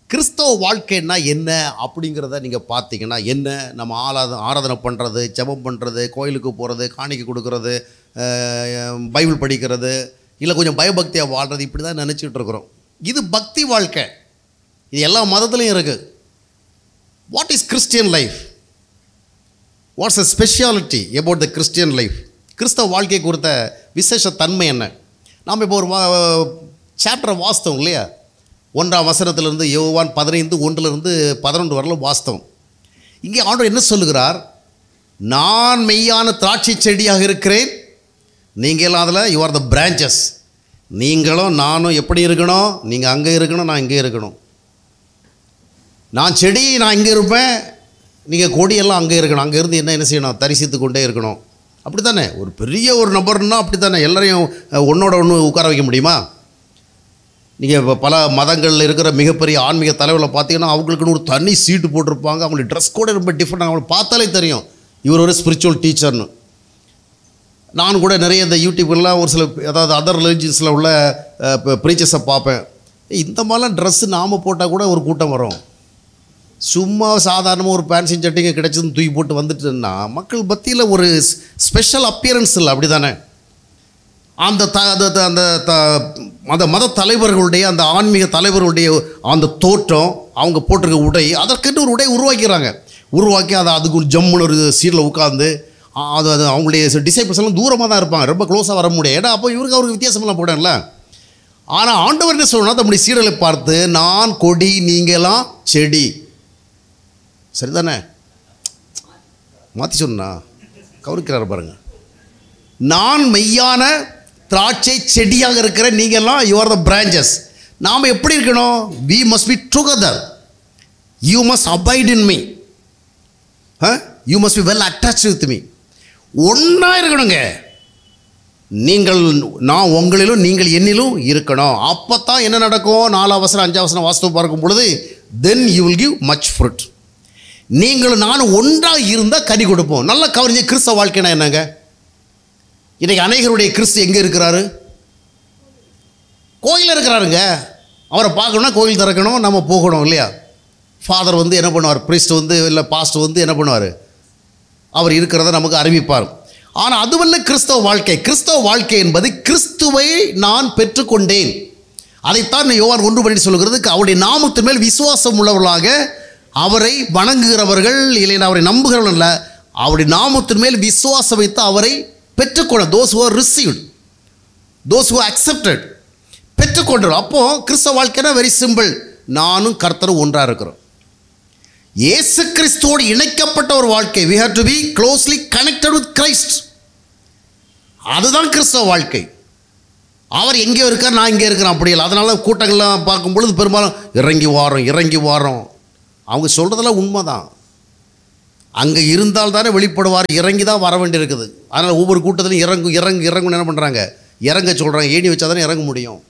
கிறிஸ்தவ வாழ்க்கைன்னா என்ன அப்படிங்கிறத நீங்கள் பார்த்தீங்கன்னா, என்ன நம்ம ஆராதனை பண்ணுறது, ஜெபம் பண்ணுறது, கோயிலுக்கு போகிறது, காணிக்கை கொடுக்கறது, பைபிள் படிக்கிறது, இல்லை கொஞ்சம் பயபக்தியாக வாழ்கிறது, இப்படி தான் நினச்சிக்கிட்டு இருக்கிறோம். இது பக்தி வாழ்க்கை. இது எல்லா மதத்துலையும் இருக்குது. What is Christian life? What's a speciality about the Christian life? கிறிஸ்தவ வாழ்க்கை குறித்த விசேஷ தன்மை என்ன? நாம் இப்போ ஒரு சாப்டரை வாஸ்தவம் இல்லையா? 1ஆம் வசனத்திலிருந்து யோவான் 15:1-11 வரலும் வாஸ்தவம். இங்கே ஆண்டவர் என்ன சொல்லுகிறார்? நான் மெய்யான திராட்சை செடியாக இருக்கிறேன், நீங்கள் அதில் யூ ஆர் த பிரான்ச்சஸ். நீங்களும் நானும் எப்படி இருக்கணும்? நீங்கள் அங்கே இருக்கணும், நான் இங்கே இருக்கணும். நான் செடி, நான் இங்கே இருப்பேன், நீங்கள் கொடியெல்லாம் அங்கே இருக்கணும். அங்கே இருந்து என்ன செய்யணும்? தரிசித்து கொண்டே இருக்கணும். அப்படி தானே? ஒரு பெரிய ஒரு நபர்னால் அப்படி தானே? எல்லாரையும் ஒன்றோட ஒன்று உட்கார வைக்க முடியுமா? நீங்கள் இப்போ பல மதங்களில் இருக்கிற மிகப்பெரிய ஆன்மீக தலைவர்களை பார்த்தீங்கன்னா, அவங்களுக்குன்னு ஒரு தனி சீட்டு போட்டிருப்பாங்க. அவங்களுக்கு ட்ரெஸ் கூட ரொம்ப டிஃப்ரெண்ட். அவங்களுக்கு பார்த்தாலே தெரியும் இவர் ஒரு ஸ்பிரிச்சுவல் டீச்சர்னு. நான் கூட நிறைய இந்த யூடியூப்லாம் ஒரு சில அதாவது அதர் ரிலிஜியன்ஸில் உள்ள ப்ரீச்சர்ஸை பார்ப்பேன். இந்த மாதிரிலாம் ட்ரெஸ்ஸு நாம் போட்டால் கூட ஒரு கூட்டம் வரும். சும்மா சாதாரணமாக ஒரு பேன்சிங் சட்டிங்க கிடைச்சதுன்னு தூக்கி போட்டு வந்துட்டுன்னா மக்கள் மத்தியில் ஒரு ஸ்பெஷல் அப்பியரன்ஸ் இல்லை. அப்படி தானே? அந்த மத தலைவர்களுடைய, அந்த ஆன்மீக தலைவர்களுடைய அந்த தோற்றம், அவங்க போட்டிருக்க உடை, அதற்கென்று ஒரு உடை உருவாக்கி அதை அதுக்கு ஒரு ஜம்முன்னு ஒரு சீட்டில் உட்காந்து அது அவங்களுடைய டிசைபிள்ஸ் எல்லாம் தூரமாக தான் இருப்பாங்க, ரொம்ப க்ளோஸாக வர முடியாது. ஏன்னா அப்போ அவருக்கு வித்தியாசமெல்லாம் போடல. ஆனால் ஆண்டவர் என்ன சொல்லணும்னா, தம்முடைய சீடலை பார்த்து, நான் கொடி, நீங்களாம் செடி. சரிதானே? மாற்றி சொன்னா கவனிக்கிறாரு பாருங்க. நான் மெய்யான திராட்சை செடியாக இருக்கிற, நீங்கள்லாம் யூ ஆர் த பிரான்ச்சஸ். நாம் எப்படி இருக்கணும்? we must be together. you must abide in me. you must be well attached with me. ஒன்றா இருக்கணுங்க. நீங்கள், நான் உங்களிலும் நீங்கள் என்னிலும் இருக்கணும். அப்போ தான் என்ன நடக்கும்? 4ஆம் வசனம் 5ஆம் வசனம் வாஸ்தவம் பார்க்கும் பொழுது, then you will give much fruit. நீங்களும் நானும் ஒன்றாக இருந்தால் கனி கொடுப்போம். நல்லா கவனிங்க, கிறிஸ்தவ வாழ்க்கைனா என்னங்க? இன்றைக்கி அநேகருடைய கிறிஸ்து எங்கே இருக்கிறாரு? கோயிலில் இருக்கிறாருங்க. அவரை பார்க்கணுன்னா கோயில் திறக்கணும், நம்ம போகணும் இல்லையா? ஃபாதர் வந்து என்ன பண்ணுவார்? ப்ரீஸ்ட் வந்து இல்லை பாஸ்டர் வந்து என்ன பண்ணுவார்? அவர் இருக்கிறத நமக்கு அறிவிப்பார். ஆனால் அதுவல்ல கிறிஸ்தவ வாழ்க்கை. கிறிஸ்தவ வாழ்க்கை என்பது கிறிஸ்துவை நான் பெற்றுக்கொண்டேன். அதைத்தான் யோவான் 1 சொல்கிறது. அவருடைய நாமத்தின் மேல் விசுவாசம் உள்ளவர்களாக, அவரை வணங்குகிறவர்கள் இல்லைன்னா அவரை நம்புகிறவர்கள் அல்ல, அவருடைய நாமத்தின் மேல் விசுவாசம் வைத்து அவரை பெற்றுக்கொள்ள, those who are received, those who are accepted, பெற்றுக்கொண்டோம். அப்போது கிறிஸ்தவ வாழ்க்கைனா வெரி சிம்பிள். நானும் கர்த்தரும் ஒன்றாக இருக்கிறோம். இயேசு கிறிஸ்துவோடு இணைக்கப்பட்ட ஒரு வாழ்க்கை. we have to be closely connected with Christ. அதுதான் கிறிஸ்தவ வாழ்க்கை. அவர் எங்கே இருக்கார், நான் இங்கே இருக்கிறேன் அப்படி இல்லை. அதனால கூட்டங்கள்லாம் பார்க்கும் பொழுது பெரும்பாலும் இறங்கி வாரோம். அவங்க சொல்கிறதெல்லாம் உண்மை தான். அங்கே இருந்தால் தானே வெளிப்படுவார். இறங்கி தான் வர வேண்டியிருக்குது. அதனால் ஒவ்வொரு கூட்டத்திலையும் இறங்கு என்ன பண்ணுறாங்க? இறங்க சொல்கிறாங்க. ஏணி வச்சா தானே இறங்க முடியும்.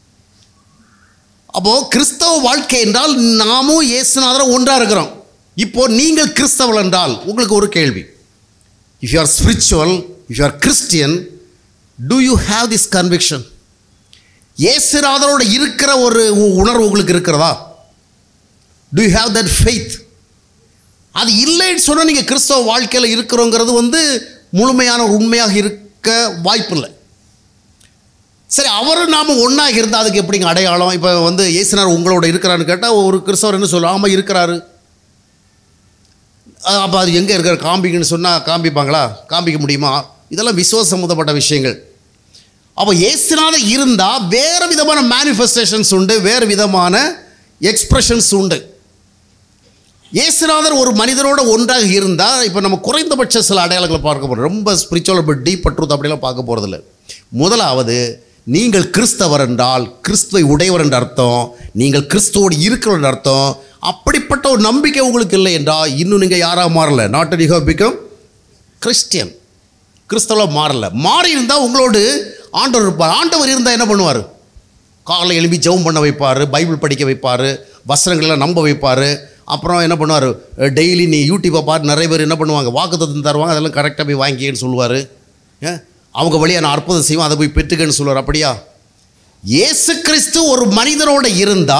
அப்போது கிறிஸ்தவ வாழ்க்கை என்றால் நாமும் இயேசுநாதரும் ஒன்றாக இருக்கிறோம். இப்போது நீங்கள் கிறிஸ்தவர்கள் என்றால் உங்களுக்கு ஒரு கேள்வி. If you are spiritual, if you are Christian, two you have this conviction? இயேசுநாதரோடு இருக்கிற ஒரு உணர்வு உங்களுக்கு இருக்கிறதா? Two you have that faith? அது இல்லைன்னு சொன்னால் நீங்கள் கிறிஸ்தவ வாழ்க்கையில் இருக்கிறோங்கிறது வந்து முழுமையான உண்மையாக இருக்க வாய்ப்பு இல்லை. சரி, அவரும் நாம் ஒன்றாக இருந்தால் அதுக்கு எப்படிங்க அடையாளம்? இப்போ வந்து இயேசுநாதர் உங்களோட இருக்கிறான்னு கேட்டால் ஒரு கிறிஸ்தவர் என்ன சொல்லுவோம்? ஆமாம் இருக்கிறாரு. அப்போ அது எங்கே இருக்கிற காம்பிக்குன்னு சொன்னால் காண்பிப்பாங்களா? காண்பிக்க முடியுமா? இதெல்லாம் விசுவாச சம்மந்தப்பட்ட விஷயங்கள். அப்போ இயேசுநாதர் இருந்தால் வேறு விதமான மேனிஃபெஸ்டேஷன்ஸ் உண்டு, வேறு விதமான எக்ஸ்பிரஷன்ஸ் உண்டு. இயேசுநாதர் ஒரு மனிதனோட ஒன்றாக இருந்தால், இப்போ நம்ம குறைந்தபட்ச சில அடையாளங்களை பார்க்க போகிறோம். ரொம்ப ஸ்பிரிச்சுவல் பட் டீப் பட்ரூத் அப்படிலாம் பார்க்க போகிறதில்ல. முதலாவது, நீங்கள் கிறிஸ்தவர் என்றால் கிறிஸ்துவை உடையவர் என்ற அர்த்தம். நீங்கள் கிறிஸ்துவோடு இருக்கிற என்ற அர்த்தம். அப்படிப்பட்ட ஒரு நம்பிக்கை உங்களுக்கு இல்லை என்றால் இன்னும் நீங்கள் யாராக மாறலை. Not you have become Christian. கிறிஸ்தவ மாறலை. மாறி இருந்தால் உங்களோடு ஆண்டவர் இருப்பார். ஆண்டவர் இருந்தால் என்ன பண்ணுவார்? காலை எழுப்பி ஜெபம் பண்ண வைப்பார், பைபிள் படிக்க வைப்பார், வசனங்களெல்லாம் நம்ப வைப்பார். அப்புறம் என்ன பண்ணுவார்? டெய்லி நீ யூடியூப்பை பார்த்து நிறைய பேர் என்ன பண்ணுவாங்க? வாக்குத்தத்தம் தருவாங்க, அதெல்லாம் கரெக்டாக போய் வாங்கிக்கன்னு சொல்லுவார். அவங்க வழியாக நான் அற்புதம் செய்வோம், அதை போய் பெற்றுக்கன்னு சொல்லுவார். அப்படியா? இயேசு கிறிஸ்து ஒரு மனிதனோடு இருந்தால்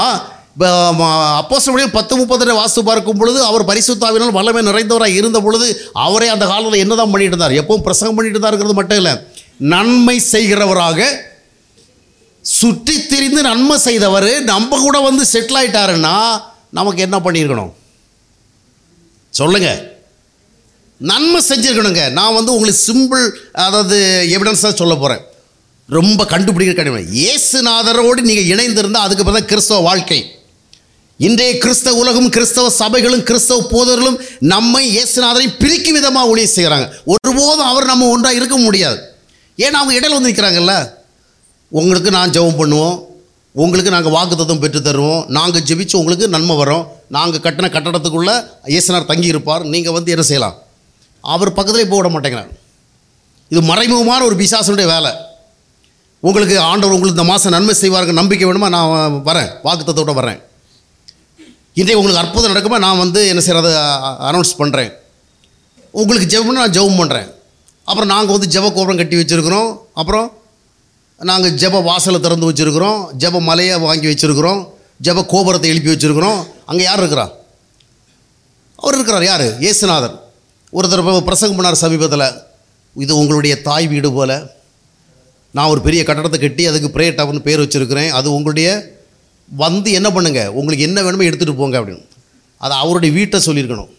அப்போஸ்தலர்கள் 10:30 வாசித்து பார்க்கும் பொழுது அவர் பரிசுத்த ஆவியினால் வல்லமை நிறைந்தவராக இருந்த பொழுது அவரே அந்த காலத்தில் என்ன தான் பண்ணிட்டு இருந்தார்? எப்பவும் பிரசங்கம் பண்ணிட்டு இருந்தாருங்கிறது மட்டும் இல்லை, நன்மை செய்கிறவராக சுற்றி திரிந்து நன்மை செய்தவர் நம்ம கூட வந்து செட்டில் ஆகிட்டாருன்னா நமக்கு என்ன பண்ணியிருக்கணும் சொல்லுங்க? நன்மை செஞ்சுருக்கணுங்க. நான் வந்து உங்களுக்கு சிம்பிள், அதாவது எவிடன்ஸாக சொல்ல போகிறேன், ரொம்ப கண்டுபிடிக்கிற கடினம். இயேசுநாதரோடு நீங்கள் இணைந்திருந்தால் அதுக்கு பிறகு கிறிஸ்தவ வாழ்க்கை. இன்றைய கிறிஸ்தவ உலகம், கிறிஸ்தவ சபைகளும் கிறிஸ்தவ போதர்களும் நம்மை இயேசுநாதரையும் பிரிக்கும் விதமாக ஊழியம் செய்கிறாங்க. ஒருபோதும் அவர் நம்ம ஒன்றாக இருக்க முடியாது. ஏன்னா அவங்க இடையில வந்து நிற்கிறாங்கல்ல. உங்களுக்கு நான் ஜெபம் பண்ணுவோம், உங்களுக்கு நாங்கள் வாக்குத்தத்தம் பெற்று தருவோம், நாங்கள் ஜெபிச்சு உங்களுக்கு நன்மை வரும், நாங்கள் கட்டின கட்டடத்துக்குள்ளே இயேசுநாதர் தங்கி இருப்பார், நீங்கள் வந்து என்ன செய்யலாம். அவர் பக்கத்திலே போக விட மாட்டேங்கிறார். இது மறைமுகமான ஒரு பிசாசுடைய வேலை. உங்களுக்கு ஆண்டவர் உங்களுக்கு இந்த மாதம் நன்மை செய்வார்கள் நம்பிக்கை வேணுமா, நான் வரேன், வாக்குத்தத்தோடு வரேன், இன்றைக்கு உங்களுக்கு அற்புதம் நடக்குமா, நான் வந்து என்ன செய்கிறத அனௌன்ஸ் பண்ணுறேன், உங்களுக்கு ஜெபம்னு நான் ஜெபம் பண்ணுறேன். அப்புறம் நாங்கள் வந்து ஜெப கோபுரம் கட்டி வச்சுருக்கிறோம், அப்புறம் நாங்கள் ஜெப வாசலை திறந்து வச்சுருக்கிறோம், ஜெப மலையை வாங்கி வச்சுருக்கிறோம், ஜெப கோபுரத்தை எழுப்பி வச்சுருக்கிறோம். அங்கே யார் இருக்கிறா? அவர் இருக்கிறார். யார்? இயேசுநாதர். ஒருத்தர் பிரசங்கம் பண்ணார் சமீபத்தில், இது உங்களுடைய தாய் வீடு போல், நான் ஒரு பெரிய கட்டடத்தை கட்டி அதுக்கு ப்ரேயர் டவர்னு பேர் வச்சுருக்கிறேன், அது உங்களுடைய வந்து என்ன பண்ணுங்க, உங்களுக்கு என்ன வேணுமோ எடுத்துகிட்டு போங்க அப்படின்னு. அது அவருடைய வீட்டை சொல்லியிருக்கணும்.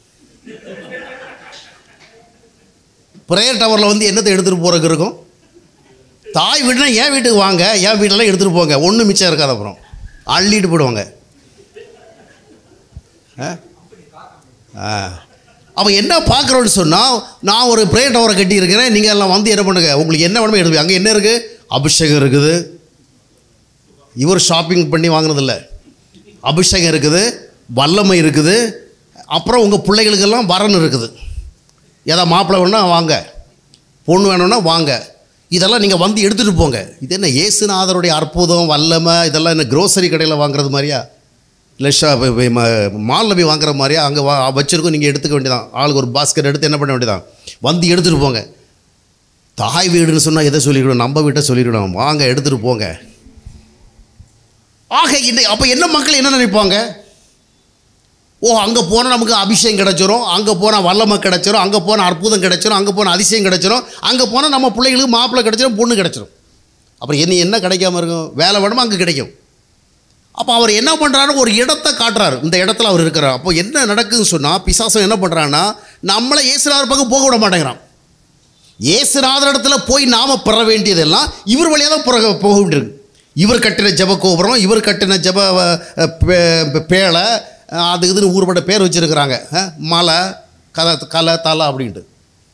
ப்ரேயர் டவரில் வந்து என்னத்தை எடுத்துகிட்டு போகிறதுக்கு இருக்கும்? தாய் வீடுனா என் வீட்டுக்கு வாங்க, என் வீட்டெல்லாம் எடுத்துகிட்டு போங்க, ஒன்றும் மிச்சம் இருக்காது, அப்புறம் அள்ளிட்டு போயிடுவாங்க. அவன் என்ன பார்க்குறோன்னு சொன்னால், நான் ஒரு ப்ரேயர் டவரை கட்டியிருக்கிறேன், நீங்கள் எல்லாம் வந்து என்ன பண்ணுங்க, உங்களுக்கு என்ன வேணுமோ எடுத்து. அங்கே என்ன இருக்குது? அபிஷேகம் இருக்குது. இவர் ஷாப்பிங் பண்ணி வாங்கினதில்ல, அபிஷேகம் இருக்குது, வல்லமை இருக்குது, அப்புறம் உங்கள் பிள்ளைகளுக்கெல்லாம் வரன் இருக்குது. ஏதோ மாப்பிள்ளை வேணும்னா வாங்க, பொண்ணு வேணும்னா வாங்க, இதெல்லாம் நீங்கள் வந்து எடுத்துகிட்டு போங்க. இது என்ன இயேசுநாதருடைய அற்புதம் வல்லமை? இதெல்லாம் என்ன க்ரோசரி கடையில் வாங்குறது மாதிரியா, இல்லை மாலில் போய் வாங்குற மாதிரியா? அங்கே வச்சுருக்கோம், நீங்கள் எடுத்துக்க வேண்டியதான். ஆளுக்கு ஒரு பாஸ்கெட் எடுத்து என்ன பண்ண வேண்டியதான், வந்து எடுத்துகிட்டு போங்க. தாய் வீடுன்னு சொன்னால் எதை சொல்லிக்கணும்? நம்ம வீட்டை சொல்லிக்கணும், வாங்க எடுத்துகிட்டு போங்க. ஆக அப்போ என்ன மக்கள் என்ன நினைப்பாங்க? ஓ, அங்கே போனால் நமக்கு அபிஷேகம் கிடச்சிரும், அங்கே போனால் வல்லமை கிடச்சிரும், அங்கே போனால் அற்புதம் கிடச்சிரும், அங்கே போனால் அதிசயம் கிடச்சிரும், அங்கே போனால் நம்ம பிள்ளைகளுக்கு மாப்பிள்ளை கிடச்சிரும், பொண்ணு கிடச்சிரும். அப்புறம் என்ன கிடைக்காம இருக்கும்? வேலை வேணுமோ அங்கே கிடைக்கும். அப்போ அவர் என்ன பண்ணுறாரு? ஒரு இடத்தை காட்டுறாரு, இந்த இடத்துல அவர் இருக்கிறார். அப்போ என்ன நடக்குதுன்னு சொன்னால், பிசாசம் என்ன பண்ணுறான்னா, நம்மளை இயேசுநாதர் பக்கம் போக விட மாட்டேங்கிறான். இயேசுநாதர் இடத்துல போய் நாம் பெற வேண்டியதெல்லாம் இவர் வழியாக தான் போக வேண்டியிருக்கு. இவர் கட்டின ஜெப கோபுரம், இவர் கட்டின ஜெப பேழை, அது இதுன்னு ஊர்பட்ட பேர் வச்சுருக்கிறாங்க, மலை கலை தலை அப்படின்ட்டு.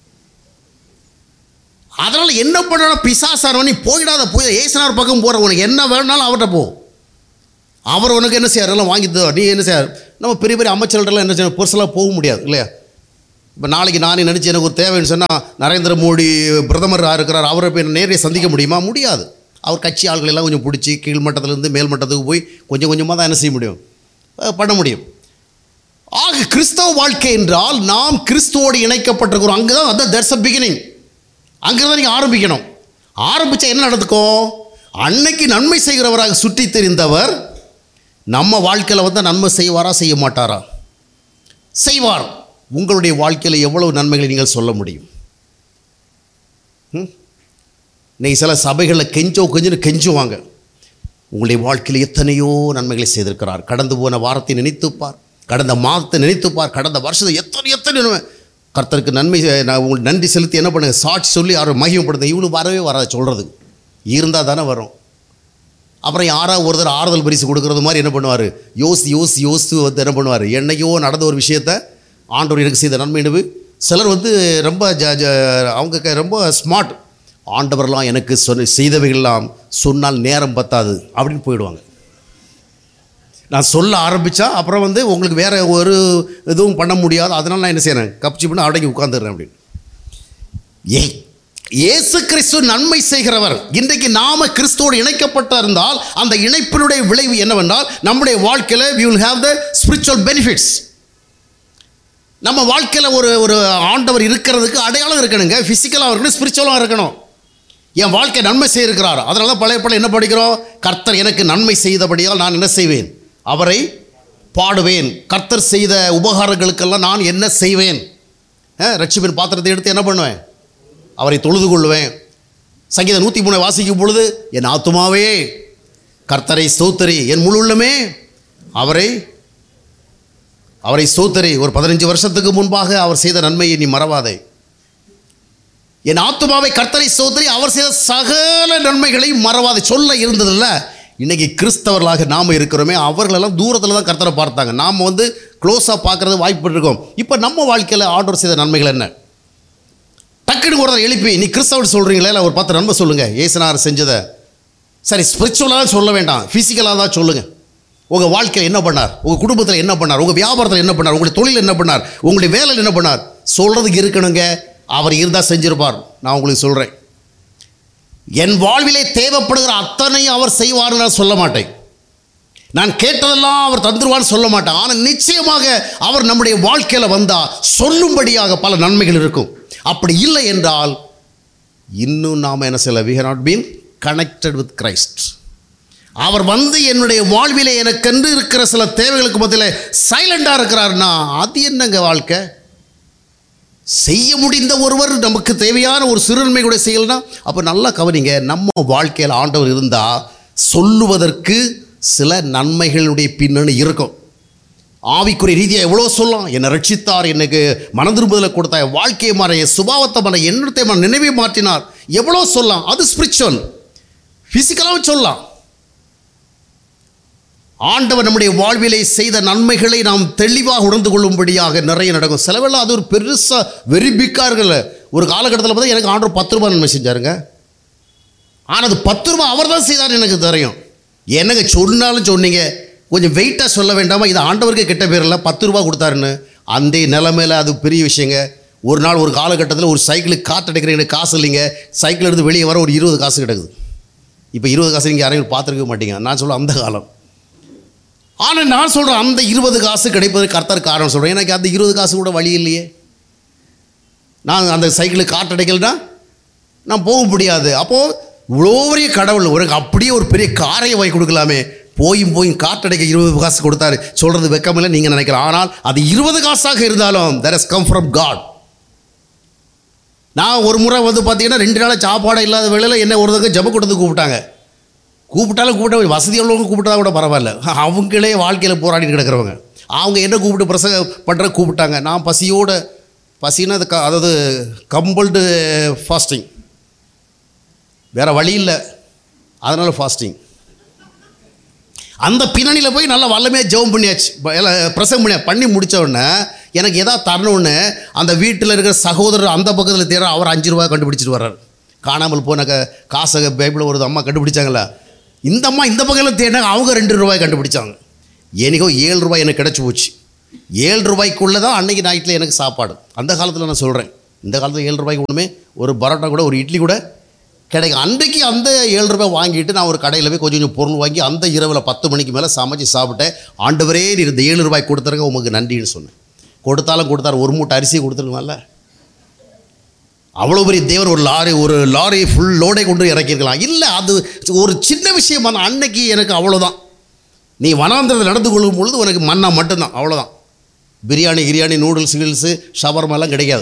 அதனால் என்ன பண்ணுறோன்னா, பிசாசார் நீ போயிடாத, போய் இயேசுநாதர் பக்கம் போகிற, உனக்கு என்ன வேணுனாலும் அவர்கிட்ட போ, அவர் உனக்கு என்ன செய்யார், எல்லாம் வாங்கி தோ. நீ என்ன செய்யார்? நம்ம பெரிய பெரிய அமைச்சர்கள்ட்டெல்லாம் என்ன செய்யணும், பெருசெல்லாம் போக முடியாது இல்லையா? இப்போ நாளைக்கு நானே நினச்சி எனக்கு ஒரு தேவைன்னு சொன்னால், நரேந்திர மோடி பிரதமராக இருக்கிறார், அவரை போய் நேரே சந்திக்க முடியுமா? முடியாது. அவர் கட்சி ஆள்கள் எல்லாம் கொஞ்சம் பிடிச்சி கீழ்மட்டத்திலேருந்து மேல் மட்டத்துக்கு போய் கொஞ்சம் கொஞ்சமாக தான் என்ன செய்ய முடியும், பண்ண முடியும். ஆக கிறிஸ்தவ வாழ்க்கை என்றால் நாம் கிறிஸ்துவோடு இணைக்கப்பட்டிருக்கிறோம். அங்கே தான் அதான் தட்ஸ் அ பிகினிங். அங்கே தான் நீங்கள் ஆரம்பிக்கணும். ஆரம்பித்தா என்ன நடக்கும்? அன்னைக்கு நன்மை செய்கிறவராக சுற்றி தெரிந்தவர் நம்ம வாழ்க்கையில் வந்து நன்மை செய்வாரா, செய்ய மாட்டாரா? செய்வார். உங்களுடைய வாழ்க்கையில் எவ்வளவு நன்மைகளை நீங்கள் சொல்ல முடியும்? நீங்கள் சில சபைகளில் கொஞ்சம் கெஞ்சுவாங்க, உங்களுடைய வாழ்க்கையில் எத்தனையோ நன்மைகளை செய்திருக்கிறார், கடந்து போன வாரத்தை நினைத்துப்பார், கடந்த மாதத்தை நினைத்துப்பார், கடந்த வருஷத்தை எத்தனை நன்மை கர்த்தருக்கு நன்மை. நான் உங்களுக்கு நன்றி செலுத்தி என்ன பண்ணுங்க, சாட்சி சொல்லி யாரும் மகிமைப்படுத்த. இவ்வளோ வரவே வராது, சொல்கிறது இருந்தால் தானே வரும். அப்புறம் யாராவது ஒருத்தர் ஆறுதல் பரிசு கொடுக்குறது மாதிரி என்ன பண்ணுவார், யோசி வந்து என்ன பண்ணுவார், என்னையோ நடந்த ஒரு விஷயத்தை ஆண்டவர் எனக்கு செய்த நன்மை. சிலர் வந்து ரொம்ப அவங்க ரொம்ப ஸ்மார்ட், ஆண்டவரெலாம் எனக்கு செய்தவைகள்லாம் சொன்னால் நேரம் பத்தாது அப்படின்னு போயிடுவாங்க. நான் சொல்ல ஆரம்பித்தா அப்புறம் வந்து உங்களுக்கு வேறு ஒரு இதுவும் பண்ண முடியாது, அதனால் நான் என்ன செய்கிறேன், கப்சி பண்ணி அடங்கி உட்காந்துடுறேன் அப்படின்னு. இயேசு கிறிஸ்து நன்மை செய்கிறவர். இன்றைக்கு நாம கிறிஸ்துவோடு இணைக்கப்பட்ட இருந்தால் அந்த இணைப்பினுடைய விளைவு என்னவென்றால், நம்முடைய வாழ்க்கையில் we will have the spiritual benefits. நம்ம வாழ்க்கையில் ஒரு ஆண்டவர் இருக்கிறதுக்கு அடையாளம் இருக்கணுங்க. ஃபிசிக்கலாக இருக்கணும், ஸ்பிரிச்சுவலாக இருக்கணும். என் வாழ்க்கை நன்மை செய்திருக்கிறார். அதனால தான் பழைய என்ன படிக்கிறோம், கர்த்தர் எனக்கு நன்மை செய்தபடியால் நான் என்ன செய்வேன், அவரை பாடுவேன். கர்த்தர் செய்த உபகாரங்களுக்கெல்லாம் நான் என்ன செய்வேன்? ரட்சிப்பின் பாத்திரத்தை எடுத்து என்ன பண்ணுவேன்? அவரை தொழுது கொள்வேன். சங்கீதம் 103 வாசிக்கும் பொழுது, என் ஆத்துமாவே கர்த்தரை ஸ்தோத்திரி, என் முழு உள்ளமே அவரை ஸ்தோத்திரி. ஒரு 15 வருஷத்துக்கு முன்பாக அவர் செய்த நன்மையை நீ மறவாதே. என் ஆத்துமாவை கர்த்தரை ஸ்தோத்திரி, அவர் செய்த சகல நன்மைகளை மறவாதே. சொல்ல இருந்ததில்ல. இன்னைக்கு கிறிஸ்தவர்களாக நாம் இருக்கிறோமே, அவர்களெல்லாம் தூரத்தில் தான் கர்த்தரை பார்த்தாங்க. நாம் க்ளோஸாக பார்க்கறது வாய்ப்பு. இப்போ நம்ம வாழ்க்கையில் ஆண்டவர் செய்த நன்மைகள் என்ன? டக்குன்னு ஒரு எழுப்பி நீ கிறிஸ்தவர் சொல்கிறீங்களே, இல்லை ஒரு 10 நன்மை சொல்லுங்கள் இயேசுநாதர் செஞ்சதை. சரி, ஸ்பிரிச்சுவலாக தான் சொல்ல வேண்டாம், ஃபிசிக்கலாக தான் சொல்லுங்கள். உங்கள் வாழ்க்கையில் என்ன பண்ணார், உங்கள் குடும்பத்தில் என்ன பண்ணார், உங்கள் வியாபாரத்தில் என்ன பண்ணார், உங்களுடைய தொழில் என்ன பண்ணார், உங்களுடைய வேலையில் என்ன பண்ணார், சொல்கிறதுக்கு இருக்கணுங்க. அவர் இருந்தால் செஞ்சிருப்பார். நான் உங்களுக்கு சொல்கிறேன், என் வாழ்விலே தேவைப்படுகிற அத்தனையும் அவர் செய்வார்னு நான் சொல்ல மாட்டேன். நான் கேட்டதெல்லாம் அவர் தந்துருவான்னு சொல்ல மாட்டேன். ஆனால் நிச்சயமாக அவர் நம்முடைய வாழ்க்கையில் வந்தால் சொல்லும்படியாக பல நன்மைகள் இருக்கும். அப்படி இல்லை என்றால் இன்னும் நாம் என்ன செய்யல, we have not been connected with Christ. அவர் என்னுடைய வாழ்விலே எனக்கென்று இருக்கிற சில தேவைகளுக்கு மத்தியில் சைலண்டாக இருக்கிறார்னா அது என்னங்க வாழ்க்கை? செய்ய முடிந்த ஒருவர் நமக்கு தேவையான ஒரு சிறுநன்மை கூட செய்யலைன்னா அப்போ நல்லா கவனிங்க. நம்ம வாழ்க்கையில் ஆண்டவர் இருந்தால் சொல்லுவதற்கு சில நன்மைகளுடைய பின்னணி இருக்கும். ஆவிக்குரிய ரீதியாக எவ்வளோ சொல்லலாம். என்னை ரட்சித்தார், எனக்கு மனதிரும்புதலை கொடுத்தார், வாழ்க்கையை மாற, என் சுபாவத்தை மாற, எண்ணத்தை மாற, நினைவை மாற்றினார், எவ்வளோ சொல்லலாம். அது ஸ்பிரிச்சுவல். ஃபிசிக்கலாகவும் சொல்லலாம். ஆண்டவர் நம்முடைய வாழ்விலே செய்த நன்மைகளை நாம் தெளிவாக உணர்ந்து கொள்ளும்படியாக நிறைய நடக்கும். செலவெல்லாம் அது ஒரு பெருசாக வெரி பிக்காக இருக்குல்ல. ஒரு காலகட்டத்தில் பார்த்தா எனக்கு ஆண்டவர் 10 ரூபா நன்மை செஞ்சாருங்க. ஆனால் அது 10 ரூபா அவர் தான் செய்தார் எனக்கு தெரியும். என்னங்க சொன்னாலும் சொன்னீங்க, கொஞ்சம் வெயிட்டாக சொல்ல வேண்டாமா? இது ஆண்டவருக்கு கெட்ட பேர் இல்லை, 10 ரூபா கொடுத்தாருன்னு. அந்த நிலைமையில் அது பெரிய விஷயங்க. ஒரு நாள் ஒரு காலகட்டத்தில் ஒரு சைக்கிளுக்கு காற்று அடைக்கிறேன், எனக்கு காசு இல்லைங்க. சைக்கிள் எடுத்து வெளியே வர ஒரு 20 காசு கிடக்குது. இப்போ 20 காசு நீங்கள் யாரையும் பார்த்துருக்க மாட்டீங்க. நான் சொல்ல அந்த காலம். ஆனால் நான் சொல்கிறேன், அந்த 20 காசு கிடைப்பது கர்த்தர் காரணம் சொல்கிறேன். எனக்கு அந்த 20 காசு கூட வழி இல்லையே. நான் அந்த சைக்கிளுக்கு காற்று அடைக்கலைன்னா நான் போக முடியாது. அப்போது இவ்வளோ பெரிய கடவுள் ஒரு அப்படியே ஒரு பெரிய காரையை வாங்கி கொடுக்கலாமே, போய் காற்றடைக்க 20 காசு கொடுத்தாரு. சொல்கிறது வெக்கமில்லை நீங்கள் நினைக்கலாம். ஆனால் அது 20 காசாக இருந்தாலும் that has come from God. நான் ஒரு முறை பார்த்தீங்கன்னா 2 நாள் சாப்பாடு இல்லாத வேளையில் என்ன ஒருத்தங்க ஜெப கூட்டத்துக்கு கூப்பிட்டாலும் வசதி உள்ளவங்க கூப்பிட்டா கூட பரவாயில்ல. அவங்களே வாழ்க்கையில் போராடிட்டு கிடக்கிறவங்க அவங்க என்ன கூப்பிட்டு பிரசங்க கூப்பிட்டாங்க. நான் பசின்னா அதாவது கம்பல்டு ஃபாஸ்டிங், வேறு வழி இல்லை, அதனால் ஃபாஸ்டிங். அந்த பின்னணியில் போய் நல்லா வல்லமையாக ஜெபம் பண்ணியாச்சு, பிரசங்கம் பண்ணி முடித்த உடனே எனக்கு எதாவது தரணுன்னு அந்த வீட்டில் இருக்கிற சகோதரர் அந்த பக்கத்தில் தேர அவர் 5 ரூபா கண்டுபிடிச்சிட்டு வர்றார். காணாமல் போன காசை பைபிளில் ஒரு அம்மா கண்டுபிடிச்சாங்களா, இந்த அம்மா இந்த பக்கத்தில் தேடினாங்க, அவங்க 2 ரூபாய் கண்டுபிடிச்சாங்க. எனக்கோ 7 ரூபாய் எனக்கு கிடச்சி போச்சு. 7 ரூபாய்க்குள்ளே தான் அன்றைக்கி நைட்டில் எனக்கு சாப்பாடு. அந்த காலத்தில் நான் சொல்கிறேன், இந்த காலத்தில் 7 ரூபாய்க்கு ஒன்றுமே ஒரு பரோட்டா கூட ஒரு இட்லி கூட கிடைக்கும். அன்றைக்கி அந்த 7 ரூபாய் வாங்கிட்டு நான் ஒரு கடையில் போய் கொஞ்சம் பொருள் வாங்கி அந்த இரவில் 10 மணிக்கு மேலே சமைச்சு சாப்பிட்டேன். ஆண்டவரே இந்த 7 ரூபாய் கொடுத்துருங்க உங்களுக்கு நன்றின்னு சொன்னேன். கொடுத்தார், ஒரு மூட்டை அரிசியை கொடுத்துருக்கலாம்ல. அவ்வளோ பெரிய தேவர் ஒரு லாரி ஃபுல் லோடை கொண்டு இறக்கியிருக்கலாம். இல்லை, அது ஒரு சின்ன விஷயமான அன்னைக்கு எனக்கு அவ்வளோதான். நீ வனாந்திரத்தில் நடந்து கொள்ளும் பொழுது உனக்கு மண்ணா மட்டும்தான், அவ்வளோதான். பிரியாணி நூடுல்ஸு ஷவர்மெல்லாம் கிடைக்காது.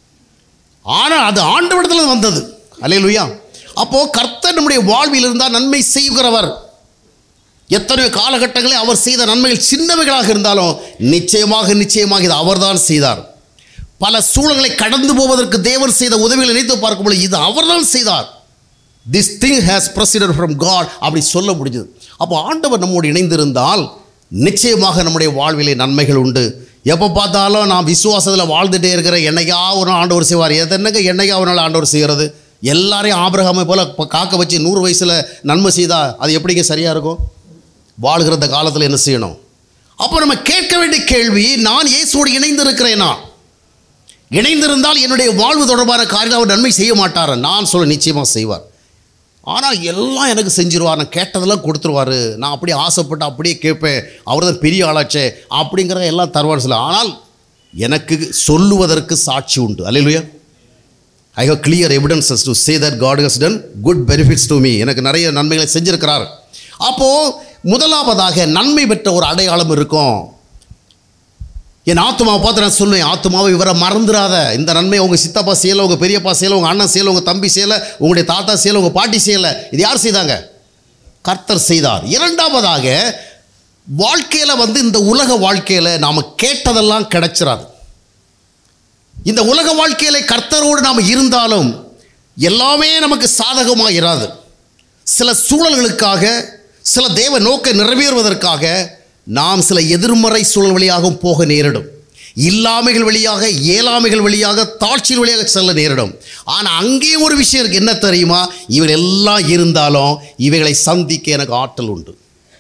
ஆனால் அது ஆண்டவரிடத்தில் வந்தது. அல்லேலூயா. அப்போது கர்த்தர் நம்முடைய வாழ்வில் இருந்தால் நன்மை செய்கிறவர். எத்தனையோ காலகட்டங்களில் அவர் செய்த நன்மைகள் சின்னவைகளாக இருந்தாலும் நிச்சயமாக இது அவர்தான் செய்தார். பல சூழல்களை கடந்து போவதற்கு தேவன் செய்த உதவிகளை நினைத்து பார்க்கும்போது இது அவர்தான் செய்தார். This thing has proceeded from God அப்படி சொல்ல முடிஞ்சது. அப்போ ஆண்டவர் நம்மோடு இணைந்திருந்தால் நிச்சயமாக நம்முடைய வாழ்விலே நன்மைகள் உண்டு. எப்போ பார்த்தாலும் நான் விசுவாசத்தில் வாழ்ந்துகிட்டே இருக்கிறேன், என்னைக்கா ஒரு நாள் ஆண்டவர் செய்வார். என்னைக்கா ஒரு நாள் ஆண்டவர் செய்கிறது? எல்லாரையும் ஆபிரகாமை போல் காக்க வச்சு 100 வயசில் நன்மை செய்தால் அது எப்படிங்க சரியாக இருக்கும்? வாழ்கிற அந்த காலத்தில் என்ன செய்யணும்? அப்போ நம்ம கேட்க வேண்டிய கேள்வி, நான் இயேசுவோடு இணைந்திருக்கிறேனா? இணைந்திருந்தால் என்னுடைய வாழ்வு தொடர்பான காரியம் அவர் நன்மை செய்ய மாட்டார். நான் சொல்ல நிச்சயமாக செய்வார். ஆனால் எல்லாம் எனக்கு செஞ்சிருவார், நான் கேட்டதெல்லாம் கொடுத்துருவார், நான் அப்படியே ஆசைப்பட்டு அப்படியே கேட்பேன், அவர் தான் பெரிய ஆளாச்சே அப்படிங்கிறத எல்லாம் தருவார் சொல்ல. ஆனால் எனக்கு சொல்லுவதற்கு சாட்சி உண்டு. அல்லேலூயா. I have clear evidences to say that God has done good benefits to me. எனக்கு நிறைய நன்மைகளை செஞ்சிருக்கிறார். அப்போது முதலாவதாக நன்மை பெற்ற ஒரு அடையாளம் இருக்கும். என் ஆத்துமாவை பார்த்து நான் சொல்லுவேன், ஆத்துமாவை இவரை மறந்துடாத. இந்த நன்மை உங்கள் சித்தப்பா செய்யலை, உங்கள் பெரியப்பா செய்யலை, உங்கள் அண்ணன் செய்யலை, உங்கள் தம்பி செய்யலை, உங்களுடைய தாத்தா செய்யலை, உங்கள் பாட்டி செய்யலை. இது யார் செய்தாங்க? கர்த்தர் செய்தார். இரண்டாவதாக, வாழ்க்கையில் இந்த உலக வாழ்க்கையில் நாம் கேட்டதெல்லாம் கிடைச்சிடாது. இந்த உலக வாழ்க்கையில் கர்த்தரோடு நாம் இருந்தாலும் எல்லாமே நமக்கு சாதகமாக இராது. சில சூழல்களுக்காக, சில தேவ நோக்கை நிறைவேறுவதற்காக நாம் சில எதிர்மறை சூழல் வழியாகவும் போக நேரிடும். இல்லாமைகள் வழியாக, இயலாமைகள் வழியாக, தாழ்ச்சியின் வழியாக செல்ல நேரிடும். ஆனால் அங்கே ஒரு விஷயம் இருக்குது. என்ன தெரியுமா? இவைகள் எல்லாம் இருந்தாலும் இவைகளை சந்திக்க எனக்கு ஆற்றல் உண்டு.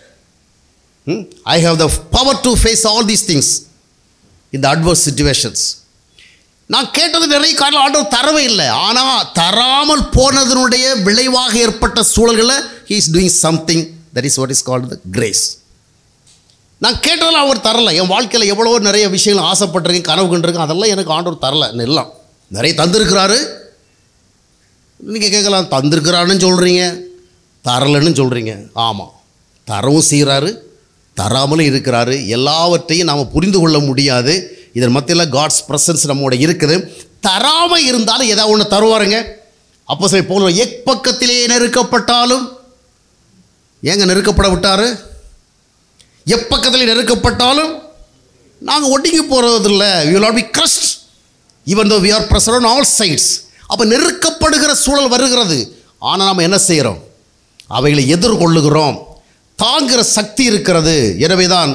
I have the power to face all these things in the adverse situations. நான் கேட்டது நிறைய காரணம் ஆண்டவர் தரவே இல்லை. ஆனால் தராமல் போனதனுடைய விளைவாக ஏற்பட்ட சூழல்களில் he is doing something, that is what is called the grace. நான் கேட்டதெல்லாம் அவர் தரலை. என் வாழ்க்கையில் எவ்வளோ நிறைய விஷயங்கள் ஆசைப்பட்டிருக்கேன், கனவு கண்டிருக்கேன், அதெல்லாம் எனக்கு ஆண்டவர் தரலை. எல்லாம் நிறைய தந்திருக்கிறாரு. நீங்கள் கேட்கலாம், தந்திருக்கிறாருன்னு சொல்கிறீங்க, தரலைன்னு சொல்கிறீங்க. ஆமாம், தரவும் செய்கிறாரு, தராமலும் இருக்கிறாரு. எல்லாவற்றையும் நாம் புரிந்து கொள்ள முடியாது. இதன் மத்தியில் காட்ஸ் ப்ரெசன்ஸ் நம்மோட இருக்குது. தராமல் இருந்தாலும் ஏதாவது ஒன்று தருவாருங்க. அப்போ சரி போல எப்பக்கத்திலே நெருக்கப்பட்டாலும், ஏங்க நெருக்கப்பட விட்டார்? எப்பக்கத்தில் நெருக்கப்பட்டாலும் நாங்கள் ஒடுங்கி போகிறதில்லை. we will not be crushed even though we are pressed on all sides. அப்போ நெருக்கப்படுகிற சூழல் வருகிறது. ஆனால் நாம் என்ன செய்கிறோம்? அவைகளை எதிர்கொள்ளுகிறோம். தாங்குகிற சக்தி இருக்கிறது. எனவே தான்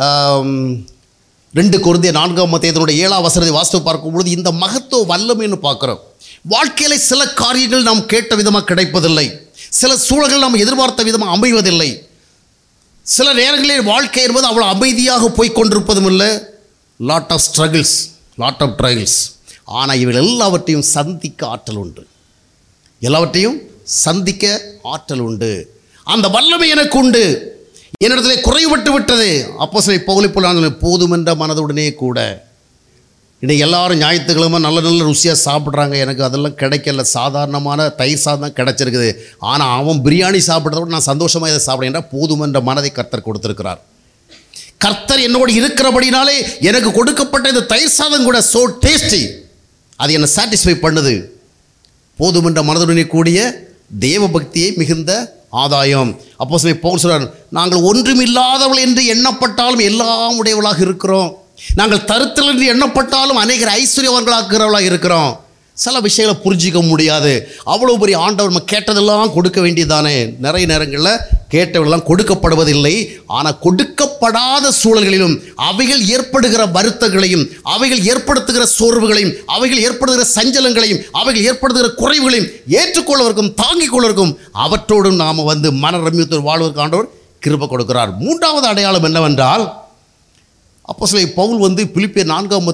2 கொரிந்தியர் 4:7 வாஸ்து பார்க்கும்பொழுது இந்த மகத்துவ வல்லமைன்னு பார்க்குறோம். வாழ்க்கையில் சில காரியங்கள் நாம் கேட்ட விதமாக கிடைப்பதில்லை. சில சூழல்கள் நாம் எதிர்பார்த்த விதமாக அமைவதில்லை. சில நேரங்களில் வாழ்க்கை என்பது அவ்வளோ அமைதியாக போய்கொண்டிருப்பதும் இல்லை. Lot of struggles, lot of trials. ஆனால் இவள் எல்லாவற்றையும் சந்திக்க ஆற்றல் உண்டு. எல்லாவற்றையும் சந்திக்க ஆற்றல் உண்டு. அந்த வல்லமை எனக்கு உண்டு. என்னிடத்தில் குறைபட்டு விட்டது. அப்போஸ்தலன் பவுலை போல போதுமென்ற மனதுடனே கூட. இன்றைக்கி எல்லாரும் ஞாயிற்றுக்கிழமை நல்ல நல்ல ருசியாக சாப்பிட்றாங்க. எனக்கு அதெல்லாம் கிடைக்கல. சாதாரணமான தயிர் சாதம் கிடைச்சிருக்குது. ஆனால் அவன் பிரியாணி சாப்பிட்றத விட நான் சந்தோஷமாக இதை சாப்பிட்றேன். போதுமென்ற மனதை கர்த்தர் கொடுத்துருக்கிறார். கர்த்தர் என்னோடு இருக்கிறபடினாலே எனக்கு கொடுக்கப்பட்ட இந்த தயிர் சாதம் கூட சோ டேஸ்டி, அது என்னை சாட்டிஸ்ஃபை பண்ணுது. போதுமென்ற மனதுடனே கூடிய தேவ பக்தியை மிகுந்த ஆதாயம். அப்போஸ்தலன் பவுல் சொல்றார், நாங்கள் ஒன்றுமில்லாதவள் என்று எண்ணப்பட்டாலும் எல்லாம் உடையவளாக இருக்கிறோம். நாங்கள் தருத்தல் என்று எண்ணப்பட்டாலும் அநேகர் ஐஸ்வர்யவர்களாகிறவர்களாக இருக்கிறோம். சில விஷயங்களை புரிஞ்சிக்க முடியாது. அவ்வளோ பெரிய ஆண்டவர் நம்ம கேட்டதெல்லாம் கொடுக்க வேண்டியதானே. நிறைய நேரங்களில் கேட்டவெல்லாம் கொடுக்கப்படுவதில்லை. ஆனால் கொடுக்கப்படாத சூழல்களிலும் அவைகள் ஏற்படுகிற வருத்தங்களையும், அவைகள் ஏற்படுத்துகிற சோர்வுகளையும், அவைகள் ஏற்படுகிற சஞ்சலங்களையும், அவைகள் ஏற்படுத்துகிற குறைவுகளையும் ஏற்றுக்கொள்வதற்கும் தாங்கிக் கொள்வதற்கும் அவற்றோடும் நாம் மன ரம்யத்தோடு வாழ்வதற்கு ஆண்டவர் கிருபை கொடுக்கிறார். 3வது அடையாளம் என்னவென்றால், அப்போஸ்தலன் பவுல் பிலிப்பியர்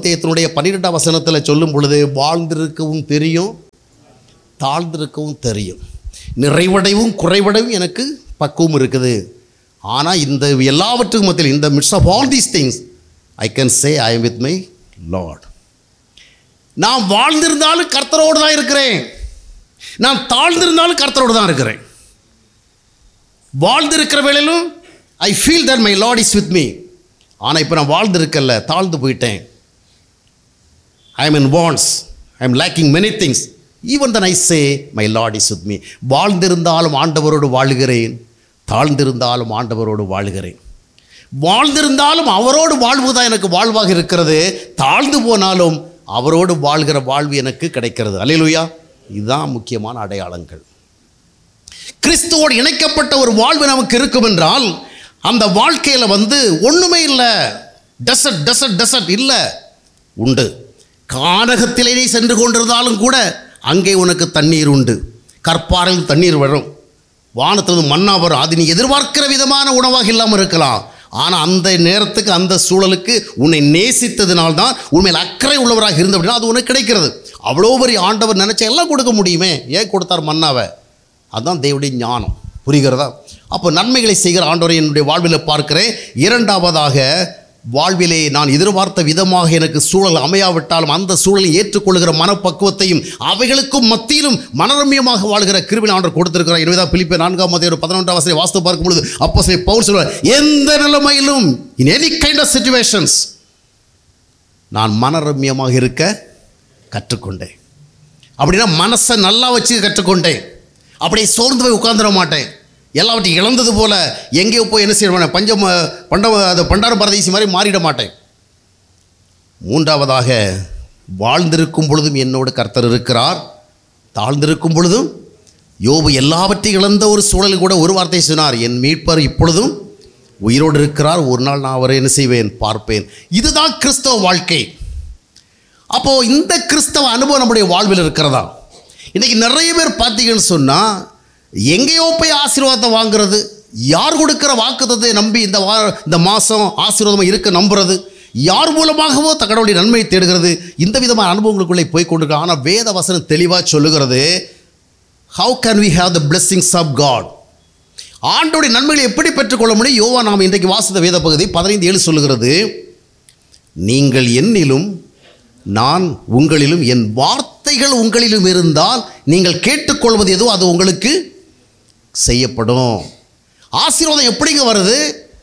4:12 சொல்லும் பொழுது, வாழ்ந்திருக்கவும் தெரியும், தாழ்ந்திருக்கவும் தெரியும், நிறைவடைவும் குறைவடைவும் எனக்கு பக்குவம் இருக்குது. ஆனால் இந்த எல்லாவற்றுக்கும் மத்தியில், இந்த myths of all these things, I can say I am with my Lord. நான் வாழ்ந்திருந்தாலும் கர்த்தரோடு தான் இருக்கிறேன். நான் தாழ்ந்திருந்தாலும் கர்த்தரோடு தான் இருக்கிறேன். வாழ்ந்திருக்கிற வேளையிலும் I feel that my Lord is with me. ஆனால் இப்போ நான் வாழ்ந்திருக்கல, தாழ்ந்து போயிட்டேன். I am in wants, I am lacking many things. Even than I say my Lord is with me. வாழ்ந்திருந்தாலும் ஆண்டவரோடு வாழுகிறேன், தாழ்ந்திருந்தாலும் ஆண்டவரோடு வாழுகிறேன். வாழ்ந்திருந்தாலும் அவரோடு வாழ்வுதான் எனக்கு வாழ்வாக இருக்கிறது. தாழ்ந்து போனாலும் அவரோடு வாழ்கிற வாழ்வு எனக்கு கிடைக்கிறது. அல்லேலூயா. இதுதான் முக்கியமான அடையாளங்கள். கிறிஸ்துவோடு இணைக்கப்பட்ட ஒரு வாழ்வு நமக்கு இருக்கும் என்றால், அந்த வாழ்க்கையில் ஒன்றுமே இல்லை, டெசர்ட் டெசர்ட் டெசர்ட் இல்லை, உண்டு. கானகத்திலே நீ சென்று கொண்டிருந்தாலும் கூட அங்கே உனக்கு தண்ணீர் உண்டு. கற்பாறையில் தண்ணீர் வரும், வானத்திலிருந்து மன்னா வரும். அது நீ எதிர்பார்க்கிற விதமான உணவாக இல்லாமல் இருக்கலாம். ஆனால் அந்த நேரத்துக்கு, அந்த சூழலுக்கு உன்னை நேசித்ததினால்தான், உண்மையில் அக்கறை உள்ளவராக இருந்த அப்படின்னா அது உனக்கு கிடைக்கிறது. அவ்வளோ பெரிய ஆண்டவர் நினச்சா எல்லாம் கொடுக்க முடியுமே, ஏன் கொடுத்தார் மன்னாவை? அதுதான் தேவனுடைய ஞானம். புரிகிறதா? அப்போ நன்மைகளை செய்கிற ஆண்டவரை என்னுடைய வாழ்வில் பார்க்கிறேன். இரண்டாவதாக வாழ்விலே நான் எதிர்பார்த்த விதமாக எனக்கு சூழல் அமையாவிட்டாலும் அந்த சூழலை ஏற்றுக்கொள்கிற மனப்பக்குவத்தையும் அவைகளுக்கும் மத்தியிலும் மனரம்யமாக வாழ்கிற கிருபையை ஆண்டவர் கொடுத்திருக்கிறார். எனவே தான் பிலிப்பியர் 4:11 வாஸ்து பார்க்கும் பொழுது அப்போஸ்தலன் பவுல் சொல்வார், எந்த நிலைமையிலும் in any kind of situations நான் மனரம்யமாக இருக்க கற்றுக்கொண்டேன். அப்படின்னா மனசை நல்லா வச்சு கற்றுக்கொண்டேன். அப்படியே சோர்ந்து போய் உட்கார்ந்துட மாட்டேன். எல்லாவற்றையும் இழந்தது போல எங்கேயோ போய் என்ன செய்ய பண்டார பரதேசி மாதிரி மாறிட மாட்டேன். மூன்றாவதாக, வாழ்ந்திருக்கும் பொழுதும் என்னோடு கர்த்தர் இருக்கிறார், தாழ்ந்திருக்கும் பொழுதும். யோபு எல்லாவற்றையும் இழந்த ஒரு சூழலில் கூட ஒரு வார்த்தை சொன்னார், என் மீட்பர் இப்பொழுதும் உயிரோடு இருக்கிறார், ஒரு நாள் நான் அவரை என்ன செய்வேன், பார்ப்பேன். இதுதான் கிறிஸ்தவ வாழ்க்கை. அப்போது இந்த கிறிஸ்தவ அனுபவம் நம்முடைய வாழ்வில் இருக்கிறதா? இன்றைக்கி நிறைய பேர் பார்த்தீங்கன்னு சொன்னால் எங்கேயோ போய் ஆசீர்வாதத்தை வாங்குறது, யார் கொடுக்குற வாக்குத்தத்தை நம்பி இந்த மாதம் ஆசீர்வாதமாக இருக்க நம்புறது, யார் மூலமாகவோ கடவுளுடைய நன்மையை தேடுகிறது, இந்த விதமான அனுபவங்களுக்குள்ளே போய் கொண்டிருக்க. ஆனால் வேத வசனம் தெளிவாக சொல்லுகிறது, how can we have the blessings of God? ஆண்டோடைய நன்மைகளை எப்படி பெற்றுக்கொள்ள முடியும்? யோவா நாம் இன்றைக்கு வாசித்த வேத பகுதி 15:7 சொல்லுகிறது, நீங்கள் என்னிலும் நான் உங்களிலும் என் வார்த்தைகள் உங்களிலும் இருந்தால் நீங்கள் கேட்டுக்கொள்வது எதோ அது உங்களுக்கு செய்யப்படும். ஆசீர்வாதம் எப்படிங்க வருது?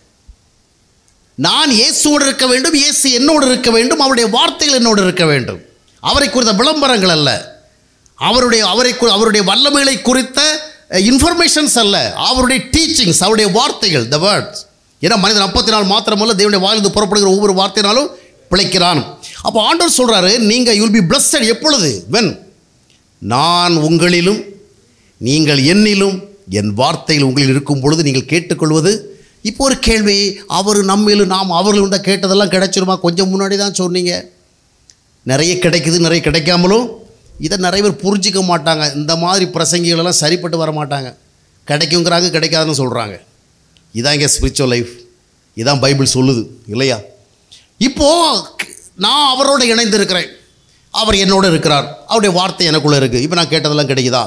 நான் இயேசுவோடு இருக்க வேண்டும், இயேசு என்னோடு இருக்க வேண்டும், அவருடைய வார்த்தைகள் என்னோடு இருக்க வேண்டும். அவரை குறித்த விளம்பரங்கள் அல்ல, அவருடைய வல்லமைகளை குறித்த இன்ஃபர்மேஷன்ஸ் அல்ல, அவருடைய டீச்சிங்ஸ், அவருடைய வார்த்தைகள், த வேர்ட்ஸ். ஏன்னா மனிதன் அப்பத்தினால் மாத்திரமல்ல, தேவனுடைய வாயிலிருந்து புறப்படுகிற ஒவ்வொரு வார்த்தையினாலும் பிழைக்கிறான். அப்போ ஆண்டவர் சொல்கிறாரு, நீங்கள் யூ வில் பி பிளஸ்ட். எப்பொழுது? வென் நான் உங்களிலும் நீங்கள் என்னிலும் என் வார்த்தையில் உங்களில் இருக்கும் பொழுது நீங்கள் கேட்டுக்கொள்வது. இப்போ ஒரு கேள்வி, அவர் நம்மிலும் நாம் அவர்களும் தான் கேட்டதெல்லாம் கிடைச்சிருமா? கொஞ்சம் முன்னாடி தான் சொன்னீங்க நிறைய கிடைக்குது, நிறைய கிடைக்காமலும். இதை நிறைய பேர் புரிஞ்சிக்க மாட்டாங்க. இந்த மாதிரி பிரசங்கிகளெல்லாம் சரிப்பட்டு வர மாட்டாங்க. கிடைக்குங்கிறாங்க, கிடைக்காதுன்னு சொல்கிறாங்க. இதான் இங்கே ஸ்பிரிச்சுவல் லைஃப், இதான் பைபிள் சொல்லுது இல்லையா? இப்போது நான் அவரோடு இணைந்திருக்கிறேன், அவர் என்னோடு இருக்கிறார், அவருடைய வார்த்தை எனக்குள்ளே இருக்குது. இப்போ நான் கேட்டதெல்லாம் கிடைக்குதா?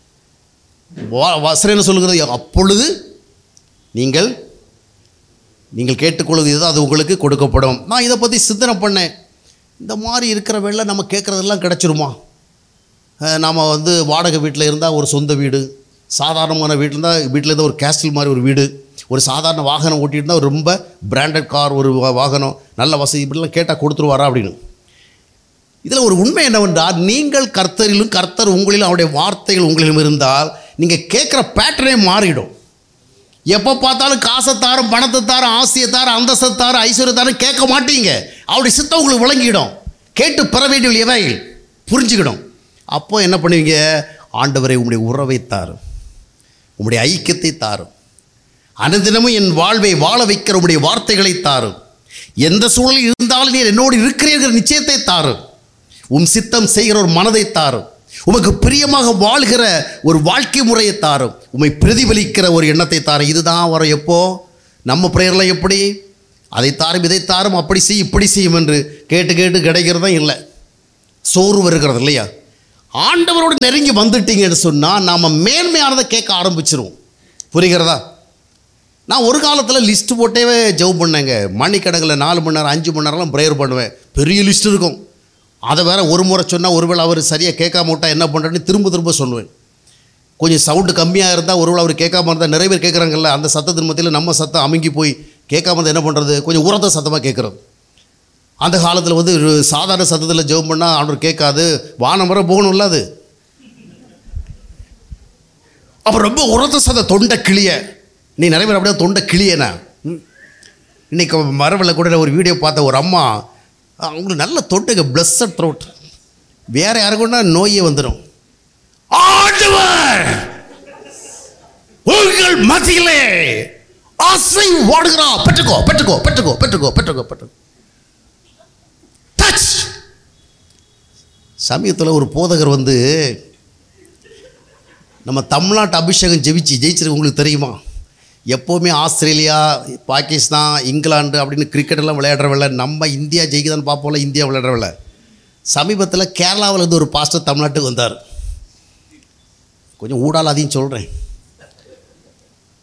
வசனம் என்ன சொல்லுகிறது? அப்பொழுது நீங்கள் கேட்டுக்கொள்வது இதுதான், அது உங்களுக்கு கொடுக்கப்படும். நான் இதை பற்றி சிந்தனை பண்ணேன். இந்த மாதிரி இருக்கிற வேளை நம்ம கேட்குறதெல்லாம் கிடச்சிருமா? நாம் வாடகை வீட்டில் இருந்தால் ஒரு சொந்த வீடு, சாதாரணமான வீட்டில் இருந்தால் ஒரு கேஸ்டில் மாதிரி ஒரு வீடு, ஒரு சாதாரண வாகனம் ஓட்டிகிட்டு இருந்தால் ரொம்ப பிராண்டட் கார், ஒரு வாகனம், நல்ல வசதி, இப்படிலாம் கேட்டால் கொடுத்துருவாரா அப்படின்னு. இதில் ஒரு உண்மை என்னவென்றால், நீங்கள் கர்த்தரிலும் கர்த்தர் உங்களிலும் அவருடைய வார்த்தைகள் உங்களிலும் இருந்தால் நீங்கள் கேட்குற பேட்டர்னே மாறிடும். எப்போ பார்த்தாலும் காசைத்தாரும், பணத்தைத்தாரும், ஆசையத்தாரும், அந்தஸ்தாரும், ஐஸ்வர்யத்தாரும் கேட்க மாட்டீங்க. அவருடைய சித்தம் உங்களுக்கு விளங்கிடும். கேட்டு பெற வேண்டிய எவை புரிஞ்சுக்கிடும். அப்போ என்ன பண்ணுவீங்க? ஆண்டவரை உங்களுடைய உறவை தாரும், உங்களுடைய ஐக்கியத்தை தாரும், அனுதினமும் என் வாழ்வை வாழ வைக்கிற உங்களுடைய வார்த்தைகளை தாரும், எந்த சூழலில் இருந்தாலும் நீர் என்னோடு இருக்கிறீர்கள் நிச்சயத்தை தாரும், உம் சித்தம் செய்கிற ஒரு மனதை தாரும், உமக்கு பிரியமாக வாழ்கிற ஒரு வாழ்க்கை முறையை தாரும், உம்மை பிரதிபலிக்கிற ஒரு எண்ணத்தை தாரும். இதுதான் வரும். எப்போ நம்ம பிரேயரில் எப்படி அதை தாரும், இதை தாரும், அப்படி செய் இப்படி செய்யும் என்று கேட்டு கேட்டு கிடைக்கிறதும் இல்லை, சோர்வு வருகிறது இல்லையா? ஆண்டவரோடு நெருங்கி வந்துட்டீங்கன்னு சொன்னால் நாம் மேன்மையானதை கேட்க ஆரம்பிச்சிருவோம். புரிகிறதா? நான் ஒரு காலத்தில் லிஸ்ட்டு போட்டே ஜெபம் பண்ணேங்க. மணிக்கணக்கில் 4 மணி நேரம் 5 மணி நேரம்லாம் ப்ரேயர் பண்ணுவேன். பெரிய லிஸ்ட் இருக்கும். அதை வேறு ஒரு முறை சொன்னால் ஒருவேளை அவர் சரியாக கேட்காம விட்டால் என்ன பண்ணுறேன்னு திரும்ப சொல்லுவேன். கொஞ்சம் சவுண்டு கம்மியாக இருந்தால், ஒருவேளை அவர் கேட்காம இருந்தால், நிறைய பேர் கேட்குறாங்கல்ல, அந்த சத்தத்தின் மத்தியில் நம்ம சத்தம் அமுங்கி போய் கேட்காம இருந்தால் என்ன பண்ணுறது? கொஞ்சம் உரத்த சத்தமாக கேட்குறது. அந்த காலத்தில் சாதாரண சத்தத்தில் ஜெபம் பண்ணால் அவர் கேட்காது, வானம் வர போகணும்ல அது. அப்புறம் ரொம்ப உரத்த சத்தம், தொண்டை கிளிய. நீ நிறைய பேர் அப்படியே தொண்டை கிளியண்ணா. இன்றைக்கி மரவில் கூட ஒரு வீடியோ பார்த்த ஒரு அம்மா, அவங்களுக்கு நல்ல தொண்டைங்க, பிளஸ்ஸட் த்ரோட். வேறு யாருக்குன்னா நோயே வந்துடும். ஆண்டவர் உங்கள் மத்தியிலே ஆசை வாடுகிறா. பெற்றுக்கோ பெற்றுக்கோ பெற்றுக்கோ பெற்றுக்கோ பெற்றுக்கோ பெற்றுக்கோ. டச். சமயத்தில் ஒரு போதகர் நம்ம தமிழ்நாட்டு அபிஷேகம் ஜெயிச்சிருக்கு. உங்களுக்கு தெரியுமா? எப்போவுமே ஆஸ்திரேலியா, பாகிஸ்தான், இங்கிலாந்து அப்படின்னு கிரிக்கெட்டெல்லாம் விளையாடுறவில்ல. நம்ம இந்தியா ஜெயிக்குதான்னு பார்ப்போம்ல, இந்தியா விளையாடுறவில்ல. சமீபத்தில் கேரளாவிலேருந்து ஒரு பாஸ்டர் தமிழ்நாட்டுக்கு வந்தார். கொஞ்சம் ஊடால அதையும் சொல்கிறேன்.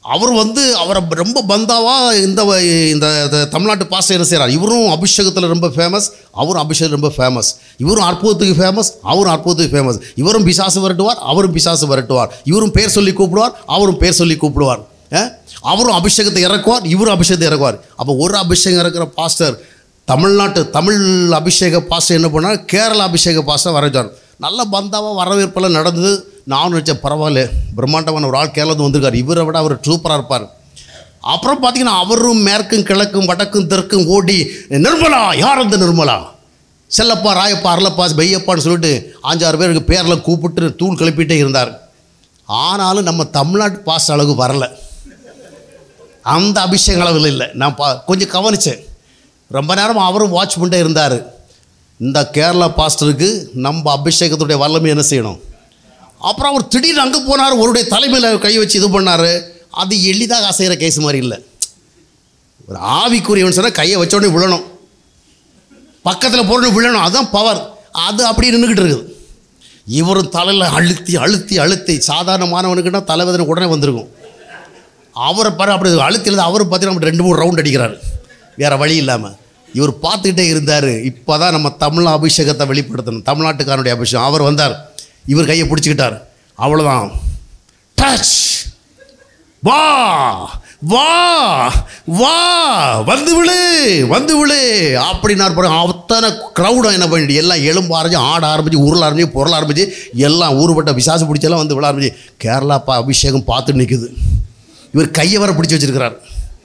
அவர் வந்து அவரை ரொம்ப பந்தாவாக இந்த தமிழ்நாட்டு பாஸ்டர் என்ன செய்கிறார், இவரும் அபிஷேகத்தில் ரொம்ப ஃபேமஸ், அவரும் அபிஷேகம் ரொம்ப ஃபேமஸ், இவரும் அற்புதத்துக்கு ஃபேமஸ், அவரும் அற்புதத்துக்கு ஃபேமஸ், இவரும் பிசாசு விரட்டுவார், அவரும் பிசாசு விரட்டுவார், இவரும் பேர் சொல்லி கூப்பிடுவார், அவரும் பேர் சொல்லி கூப்பிடுவார், அவரும் அபிஷேகத்தை இறக்குவார், இவரும் அபிஷேகத்தை இறக்குவார். அப்போ ஒரு அபிஷேகம் இறக்குற பாஸ்டர் தமிழ் அபிஷேக பாஸ்டர் என்ன பண்ணார், கேரளா அபிஷேக பாஸ்டர் வரவேற்றார். நல்ல பந்தாவாக வரவேற்பெல்லாம் நடந்தது. நானும் நினச்சேன் பரவாயில்ல, பிரம்மாண்டமான ஒரு ஆள் கேரளத்து வந்திருக்கார், இவரை விட அவர் சூப்பராக இருப்பார். அப்புறம் பார்த்தீங்கன்னா அவரும் மேற்கும் கிழக்கும் வடக்கும் தெற்கும் ஓடி, நிர்மலா, யார் அந்த நிர்மலா, செல்லப்பா, ராயப்பா, அரளப்பா, பையப்பான்னு சொல்லிட்டு 5-6 பேருக்கு பேரெல்லாம் கூப்பிட்டு தூள் கிளப்பிட்டே இருந்தார். ஆனாலும் நம்ம தமிழ்நாட்டு பாஸ்டர் அளவுக்கு வரலை, அந்த அபிஷேக அளவில் இல்லை. நான் கொஞ்சம் கவனித்தேன். ரொம்ப நேரம் அவரும் வாட்ச் பண்ணிட்டே இருந்தார். இந்த கேரளா பாஸ்டருக்கு நம்ம அபிஷேகத்துடைய வல்லமை என்ன செய்யணும். அப்புறம் அவர் திடீர்னு அங்கே போனார், அவருடைய தலைமையில் கை வச்சு இது பண்ணார். அது எளிதாக அசைகிற கேஸ் மாதிரி இல்லை. ஒரு ஆவிக்குரியவன் சொன்னால் கையை வச்ச உடனே விழணும், பக்கத்தில் போடணும், விழணும், அதுதான் பவர். அது அப்படி நின்றுக்கிட்டு இருக்குது. இவரும் தலையில் அழுத்தி அழுத்தி அழுத்தி, சாதாரணமானவனுக்குன்னா தலைவதனை உடனே வந்திருக்கும். அவரை பாரு அப்படி அழுத்தி அவர் பார்த்தீங்கன்னா 2-3 ரவுண்ட் அடிக்கிறார், வேறு வழி இல்லாமல். இவர் பார்த்துக்கிட்டே இருந்தார். இப்போ தான் நம்ம தமிழ் அபிஷேகத்தை வெளிப்படுத்தணும், தமிழ்நாட்டுக்காரனுடைய அபிஷேகம். அவர் வந்தார், இவர் கையை பிடிச்சிக்கிட்டார், அவ்வளோதான், டச், வா வா வா, வந்து விழு வந்து விழு அப்படின்னார். பாருங்க, அத்தனை க்ரௌடும் என்ன பண்ணிட்டு எல்லாம் எலும்பு ஆரம்பிச்சு, ஆட ஆரம்பிச்சு, உருள ஆரம்பிச்சு, பொருள் ஆரம்பிச்சு, எல்லாம் ஊருப்பட்ட விசாசு பிடிச்செல்லாம் வந்து விழ ஆரம்பிச்சு. கேரளா அபிஷேகம் பார்த்து நிற்குது. இவர் கையை வர பிடிச்சி வச்சிருக்கிறார்.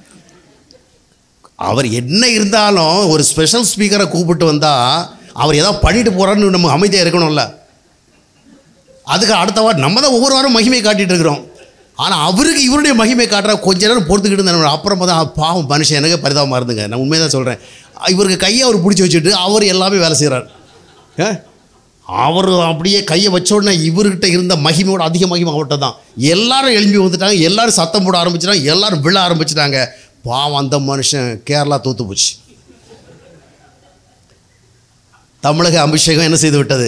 அவர் என்ன இருந்தாலும் ஒரு ஸ்பெஷல் ஸ்பீக்கரை கூப்பிட்டு வந்தால் அவர் ஏதாவது பண்ணிட்டு போகிறான்னு நம்ம அமைதியாக இருக்கணும்ல. அதுக்கு அடுத்த வாரம் நம்ம தான் ஒவ்வொரு வாரம் மகிமையை காட்டிகிட்டு இருக்கிறோம். ஆனால் அவருக்கு இவருடைய மகிமை காட்டுற கொஞ்ச நேரம் பொறுத்துக்கிட்டு இருந்தேன். அப்புறம் தான் பாவம் மனுஷன், எனக்கு பரிதாபமாக இருந்துங்க, நான் உண்மையை தான் சொல்கிறேன். இவருக்கு கையை அவர் பிடிச்சி வச்சுட்டு அவர் எல்லாமே வேலை செய்கிறார். அவர் அப்படியே கையை வச்ச உடனே இவர்கிட்ட இருந்த மகிமையோட அதிக மகிமை அவர்கிட்ட தான். எல்லாரும் எழும்பி வந்துட்டாங்க, எல்லாரும் சத்தம் போட ஆரம்பிச்சிட்டாங்க, எல்லாரும் விழ ஆரம்பிச்சிட்டாங்க. பாவம் அந்த மனுஷன் கேரளா தூத்து போச்சு. தமிழக அபிஷேகம் என்ன செய்து விட்டது,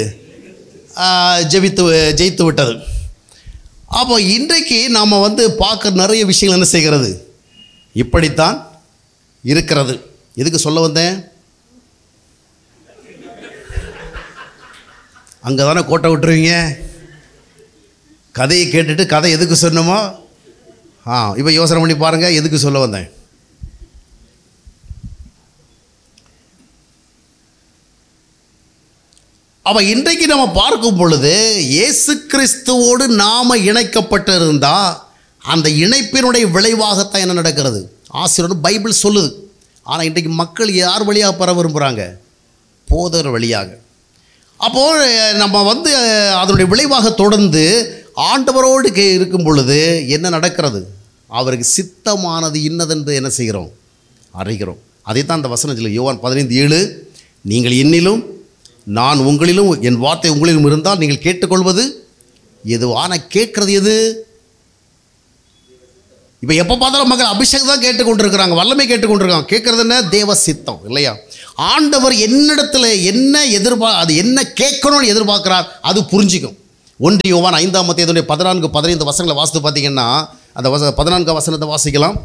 ஜெயித்து விட்டது. அப்போ இன்றைக்கு நாம் பார்க்க நிறைய விஷயங்கள் என்ன செய்கிறது, இப்படித்தான் இருக்கிறது. எதுக்கு சொல்ல வந்தேன், அங்கே தானே கோட்டை விட்டுருவீங்க. கதையை கேட்டுட்டு கதை எதுக்கு சொன்னோமோ இப்போ யோசனை பண்ணி பாருங்கள் எதுக்கு சொல்ல வந்தேன். அப்போ இன்றைக்கு நம்ம பார்க்கும் பொழுது இயேசு கிறிஸ்துவோடு நாம் இணைக்கப்பட்டிருந்தால் அந்த இணைப்பினுடைய விளைவாகத்தான் என்ன நடக்கிறது, ஆசீர்வாதம் பைபிள் சொல்லுது. ஆனால் இன்றைக்கு மக்கள் யார் வழியாக பெற விரும்புகிறாங்க, போதகர் வழியாக. அப்போது நம்ம அதனுடைய விளைவாக தொடர்ந்து ஆண்டவரோடு இருக்கும் பொழுது என்ன நடக்கிறது, அவருக்கு சித்தமானது இன்னதென்று என்ன செய்கிறோம், அறிகிறோம். அதைத்தான் அந்த வசனத்தில் யோவான் 15:7, நீங்கள் என்னிலும் நான் உங்களிலும் என் வார்த்தை உங்களிலும் இருந்தால் நீங்கள் கேட்டுக்கொள்வது எது. ஆனால் கேட்குறது எது, இப்போ எப்போ பார்த்தாலும் மக்கள் அபிஷேகம் தான் கேட்டுக்கொண்டிருக்கிறாங்க, வல்லமை கேட்டுக்கொண்டிருக்காங்க. கேட்குறது என்ன, தேவ சித்தம் இல்லையா. ஆண்டவர் என்னிடத்தில் என்ன அது என்ன கேட்கணும்னு எதிர்பார்க்குறார், அது புரிஞ்சிக்கும். 1 யோவான் 5:14-15 வசனங்களை வாசித்து பார்த்தீங்கன்னா அந்த 14 வசனத்தை வாசிக்கலாம்.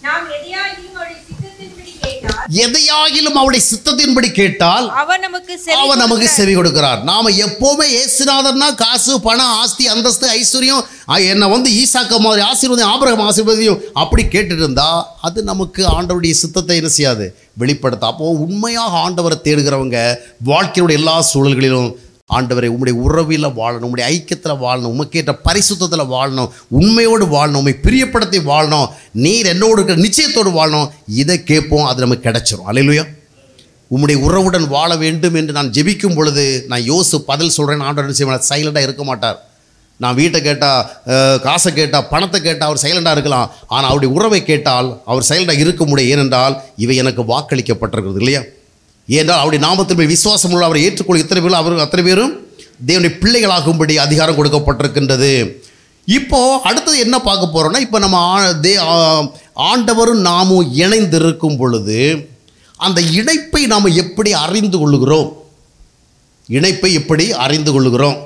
எதையாகிலும் அவருடைய சித்தத்தின்படி கேட்டால் அவர் நமக்கு செவி கொடுக்கிறார். நாம எப்பவுமே இயேசுநாதர்னா காசு பணம் ஆஸ்தி அந்தஸ்து ஐஸ்வர்யம் என்ன ஈசாக்க மாதிரி ஆசீர்வாதம் ஆபிரகாம் ஆசீர்வாதம் அப்படி கேட்டுட்டு இருந்தா அது நமக்கு ஆண்டவருடைய சித்தத்தை என்ன செய்யாது, வெளிப்படுத்த. அப்போ உண்மையாக ஆண்டவரை தேடுகிறவங்க வாழ்க்கையுடைய எல்லா சூழல்களிலும் ஆண்டவரை உம்முடைய உறவில் வாழணும், உம்முடைய ஐக்கியத்தில் வாழணும், உமக்கேற்ற பரிசுத்தத்தில் வாழணும், உண்மையோடு வாழணும், உண்மை பிரியப்படுத்தி வாழணும், நீர் என்னோடு இருக்கிற நிச்சயத்தோடு வாழணும். இதை கேட்போம், அது நமக்கு கிடைச்சிரும். அல்லேலூயா. உம்முடைய உறவுடன் வாழ வேண்டும் என்று நான் ஜெபிக்கும் பொழுது நான் பதில் சொல்கிறேன். ஆண்டவர் என்ன செய்வார், சைலண்டாக இருக்க மாட்டார். நான் வீட்டை கேட்டால், காசை கேட்டால், பணத்தை கேட்டால் அவர் சைலண்டாக இருக்கலாம். ஆனால் அவருடைய உறவை கேட்டால் அவர் சைலண்டாக இருக்க முடியும். ஏனென்றால் இவை எனக்கு வாக்களிக்கப்பட்டிருக்கிறது இல்லையா. ஏனென்றால் அவருடைய நாமத்தின் மேல் விசுவாசம் உள்ள அவரை ஏற்றுக்கொள்ள இத்தனை பேரும் அவர்கள் அத்தனை பேரும் தேவனுடைய பிள்ளைகளாகும்படி அதிகாரம் கொடுக்கப்பட்டிருக்கின்றது. இப்போது அடுத்தது என்ன பார்க்க போகிறோன்னா, இப்போ நம்ம ஆண்டவரும் நாமும் இணைந்திருக்கும் பொழுது அந்த இணைப்பை நாம் எப்படி அறிந்து கொள்ளுகிறோம், இணைப்பை எப்படி அறிந்து கொள்ளுகிறோம்.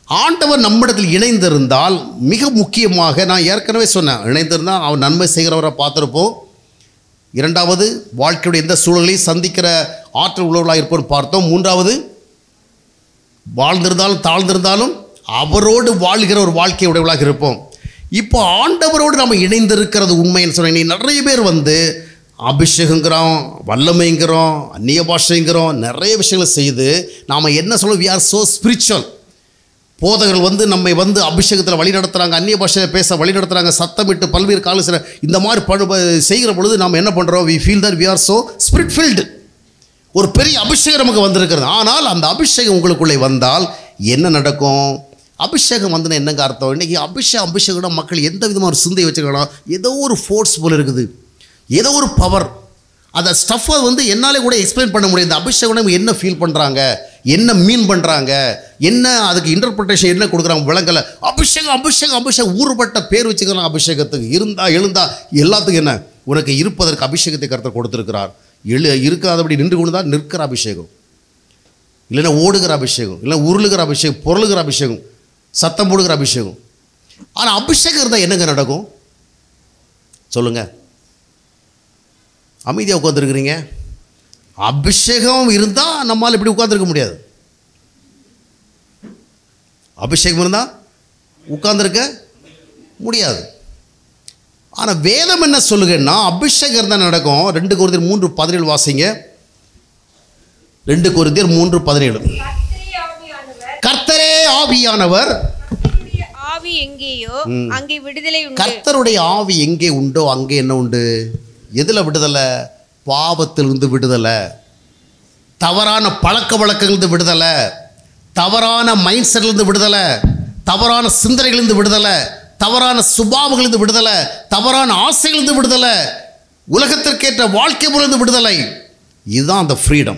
ஆண்டவர் நம்மிடத்தில் இணைந்திருந்தால் மிக முக்கியமாக நான் ஏற்கனவே சொன்னேன், இணைந்திருந்தால் அவர் நன்மை செய்கிறவரை பார்த்துருப்போம். இரண்டாவது, வாழ்க்கையுடைய எந்த சூழலையும் சந்திக்கிற ஆற்றல் உள்ளவர்களாக இருப்போம் பார்த்தோம். மூன்றாவது, வாழ்ந்திருந்தாலும் தாழ்ந்திருந்தாலும் அவரோடு வாழ்கிற ஒரு வாழ்க்கை உடையவர்களாக இருப்போம். இப்போ ஆண்டவரோடு நம்ம இணைந்திருக்கிறது உண்மைன்னு சொன்னீங்க. நிறைய பேர் அபிஷேகங்கிறோம், வல்லமைங்கிறோம், அந்நிய பாஷைங்கிறோம், நிறைய விஷயங்களை செய்து நாம் என்ன சொல்ல, வி ஆர் ஸோ ஸ்பிரிச்சுவல். போதகர்கள் நம்மை அபிஷேகத்தில் வழி நடத்துகிறாங்க, அந்நிய பாஷையை பேச வழி நடத்துகிறாங்க, சத்தமிட்டு பல்வேறு கால இந்த மாதிரி செய்கிற பொழுது நாம் என்ன பண்ணுறோம், we feel that we are so spirit field. ஒரு பெரிய அபிஷேகம் நமக்கு வந்திருக்கிறது. ஆனால் அந்த அபிஷேகம் உங்களுக்குள்ளே வந்தால் என்ன நடக்கும்? அபிஷேகம் என்னங்க அர்த்தம்? இன்றைக்கி அபிஷேகம்னா மக்கள் எந்த விதமாக ஒரு சிந்தையை வச்சுக்கலாம், ஏதோ ஒரு ஃபோர்ஸ் போல் இருக்குது, ஏதோ ஒரு பவர். அந்த ஸ்டஃப்பை என்னாலே கூட எக்ஸ்பிளைன் பண்ண முடியாது. இந்த அபிஷேகம் என்ன ஃபீல் பண்ணுறாங்க, என்ன மீன் பண்ணுறாங்க, என்ன அதுக்கு இன்டர்பிரிட்டேஷன் என்ன கொடுக்குறாங்க விளங்கலை. அபிஷேகம் அபிஷேகம் அபிஷேகம் ஊறுபட்ட பேர் வச்சுக்கிறாங்க அபிஷேகத்துக்கு. எழுந்தா எல்லாத்துக்கும் என்ன, உனக்கு இருப்பதற்கு அபிஷேகத்தை கர்த்தர் கொடுத்துருக்கிறார். இருக்காதபடி நின்று கொண்டு தான் நிற்கிற அபிஷேகம், இல்லைன்னா ஓடுகிற அபிஷேகம், இல்லைன்னா உருளுகிற அபிஷேகம், பொருளுகிற அபிஷேகம், சத்தம் போடுகிற அபிஷேகம். ஆனால் அபிஷேகம் இருந்தால் என்னங்க நடக்கும் சொல்லுங்கள்? அமைதியாக உட்காந்துருக்குறீங்க. அபிஷேகம் இருந்தால் நம்மால் இப்படி உட்காந்துருக்க முடியாது. அபிஷேகம் இருந்தால் உட்கார்ந்துருக்க முடியாது. ஆனால் வேதம் என்ன சொல்லுங்கன்னா அபிஷேகம் இருந்தால் நடக்கும். 2 கொரிந்தியர் 3:17 வாசிங்க. 2 கொரிந்தியர் 3:17. கர்த்தரே ஆவியானவர், ஆவி எங்கேயோ அங்கே விடுதலை உண்டு. கர்த்தருடைய ஆவி எங்கே உண்டோ அங்கே என்ன உண்டு? எதில் விடுதலை? பாவத்திலிருந்து விடுதலை, தவறான பழக்க வழக்கங்களிலிருந்து விடுதலை, தவறான மைண்ட் செட்லேருந்து விடுதலை, தவறான சிந்தனைகளிலிருந்து விடுதலை, தவறான சுபாவங்களிலிருந்து விடுதலை, தவறான ஆசைகளிலிருந்து விடுதலை, உலகத்திற்கேற்ற வாழ்க்கை முறையிலிருந்து விடுதலை. இதுதான் அந்த ஃப்ரீடம்.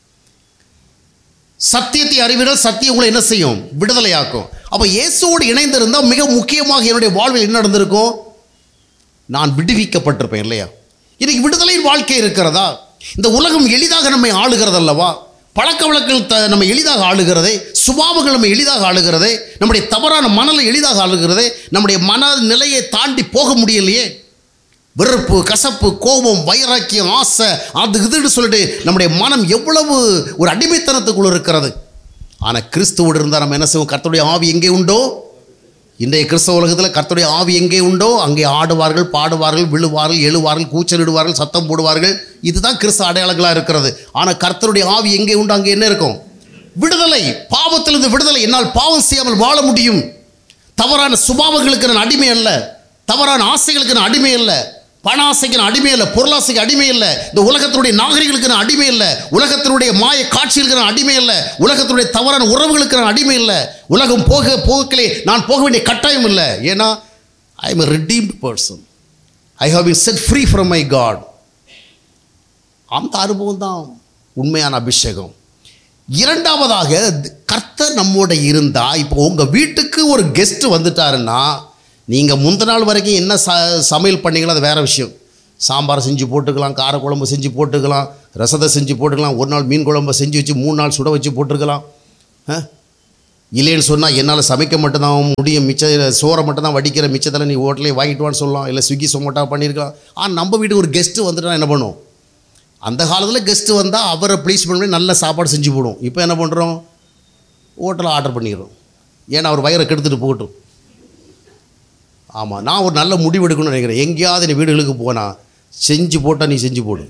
சத்தியத்தை அறிவீர்கள், சத்தியம் உங்களை என்ன செய்யும்? விடுதலையாக்கும். அப்போ இயேசுவோடு இணைந்திருந்தால் மிக முக்கியமாக என்னுடைய வாழ்வில் என்ன நடந்திருக்கும்? நான் விடுவிக்கப்பட்டிருப்பேன் இல்லையா? இன்னைக்கு விடுதலையின் வாழ்க்கை இருக்கிறதா? இந்த உலகம் எளிதாக நம்மை ஆளுகிறது அல்லவா? பழக்க வழக்கங்கள் நம்ம எளிதாக ஆளுகிறதே, சுபாவங்கள் நம்ம எளிதாக ஆளுகிறதே, நம்முடைய தவறான மனலை எளிதாக ஆளுகிறதே, நம்முடைய மனநிலையை தாண்டி போக முடியலையே. வெறுப்பு, கசப்பு, கோபம், வைராக்கியம், ஆசை, அது இதுன்னு சொல்லிட்டு நம்முடைய மனம் எவ்வளவு ஒரு அடிமைத்தனத்துக்குள்ள இருக்கிறது. ஆனால் கிறிஸ்துவோடு இருந்தால் நம்ம என்ன செய்வோம்? கர்த்தருடைய ஆவி எங்கே உண்டோ, இன்றைய கிறிஸ்தவ உலகத்தில் கர்த்தருடைய ஆவி எங்கே உண்டோ அங்கே ஆடுவார்கள், பாடுவார்கள், விழுவார்கள், எழுவார்கள், கூச்சலிடுவார்கள், சத்தம் போடுவார்கள். இதுதான் கிறிஸ்தவ அடையாளங்களாக இருக்கிறது. ஆனால் கர்த்தருடைய ஆவி எங்கே உண்டோ அங்கே என்ன இருக்கும்? விடுதலை. பாவத்திலிருந்து விடுதலை. என்னால் பாவம் செய்யாமல் வாழ முடியும். தவறான சுபாவங்களுக்கு நான் அடிமை அல்ல, தவறான ஆசைகளுக்கு நான் அடிமை அல்ல, பண ஆசைக்கு நான் அடிமை இல்லை, பொருளாசைக்கு அடிமை இல்லை, இந்த உலகத்தினுடைய நாகரிகளுக்கு நான் அடிமை இல்லை, உலகத்தினுடைய மாய காட்சிகளுக்கு நான் அடிமை இல்லை, உலகத்தினுடைய தவறான உறவுகளுக்கு நான் அடிமை இல்லை, உலகம் போகலே நான் போக வேண்டிய கட்டாயம் இல்லை. ஏன்னா I am a redeemed person. I have been set free from my God. அந்த அனுபவம் தான் உண்மையான அபிஷேகம். இரண்டாவதாக, கர்த்தர் நம்மோட இருந்தால், இப்போ உங்கள் வீட்டுக்கு ஒரு கெஸ்ட்டு வந்துட்டாருன்னா நீங்கள் முந்தின நாள் வரைக்கும் என்ன சமையல் பண்ணிங்களோ அது வேறு விஷயம். சாம்பார் செஞ்சு போட்டுக்கலாம், காரக்குழம்பு செஞ்சு போட்டுக்கலாம், ரசத்தை செஞ்சு போட்டுக்கலாம், ஒரு நாள் மீன் குழம்பை செஞ்சு வச்சு 3 நாள் சுட வச்சு போட்டுருக்கலாம். இல்லைன்னு சொன்னால் என்னால் சமைக்க மட்டும்தான் முடியும், சோறை மட்டும் தான் வடிக்கிற, மிச்சத்தில் நீ ஹோட்டலே வாங்கிட்டு வான்னு சொல்லலாம், இல்லை ஸ்விக்கி சொமோட்டா பண்ணியிருக்கலாம். ஆனால் நம்ம வீட்டுக்கு ஒரு கெஸ்ட்டு வந்துட்டா என்ன பண்ணுவோம்? அந்த காலத்தில் கெஸ்ட்டு வந்தால் அவரை ப்ளீஸ் பண்ணி நல்ல சாப்பாடு செஞ்சு போடுவோம். இப்போ என்ன பண்ணுறோம்? ஹோட்டலில் ஆர்டர் பண்ணிடுறோம். ஏன்னா அவர் வயிறை கெடுத்துட்டு போகட்டும். ஆமாம், நான் ஒரு நல்ல முடிவு எடுக்கணும்னு நினைக்கிறேன். எங்கேயாவது நீ வீடுகளுக்கு போனால் செஞ்சு போட்டால் நீ செஞ்சு போடு,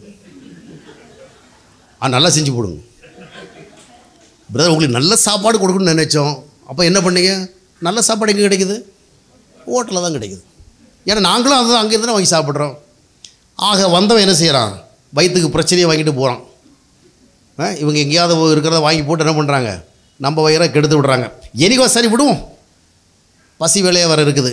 நல்லா செஞ்சு போடுங்க பிரதர். உங்களுக்கு நல்ல சாப்பாடு கொடுக்கணும்னு நினைச்சோம். அப்போ என்ன பண்ணீங்க? நல்ல சாப்பாடு எங்கே கிடைக்குது? ஹோட்டலில் தான் கிடைக்குது. ஏன்னா நாங்களும் அதுதான் அங்கே இருந்தால் வாங்கி சாப்பிட்றோம். ஆக வந்தவன் என்ன செய்கிறான்? வயிற்றுக்கு பிரச்சனையை வாங்கிட்டு போகிறான். இவங்க எங்கேயாவது இருக்கிறத வாங்கி போட்டு என்ன பண்ணுறாங்க? நம்ம வயிறை கெடுத்து விடுறாங்க. எனக்கோ சரி விடுவோம், பசி வேலையாக வர இருக்குது.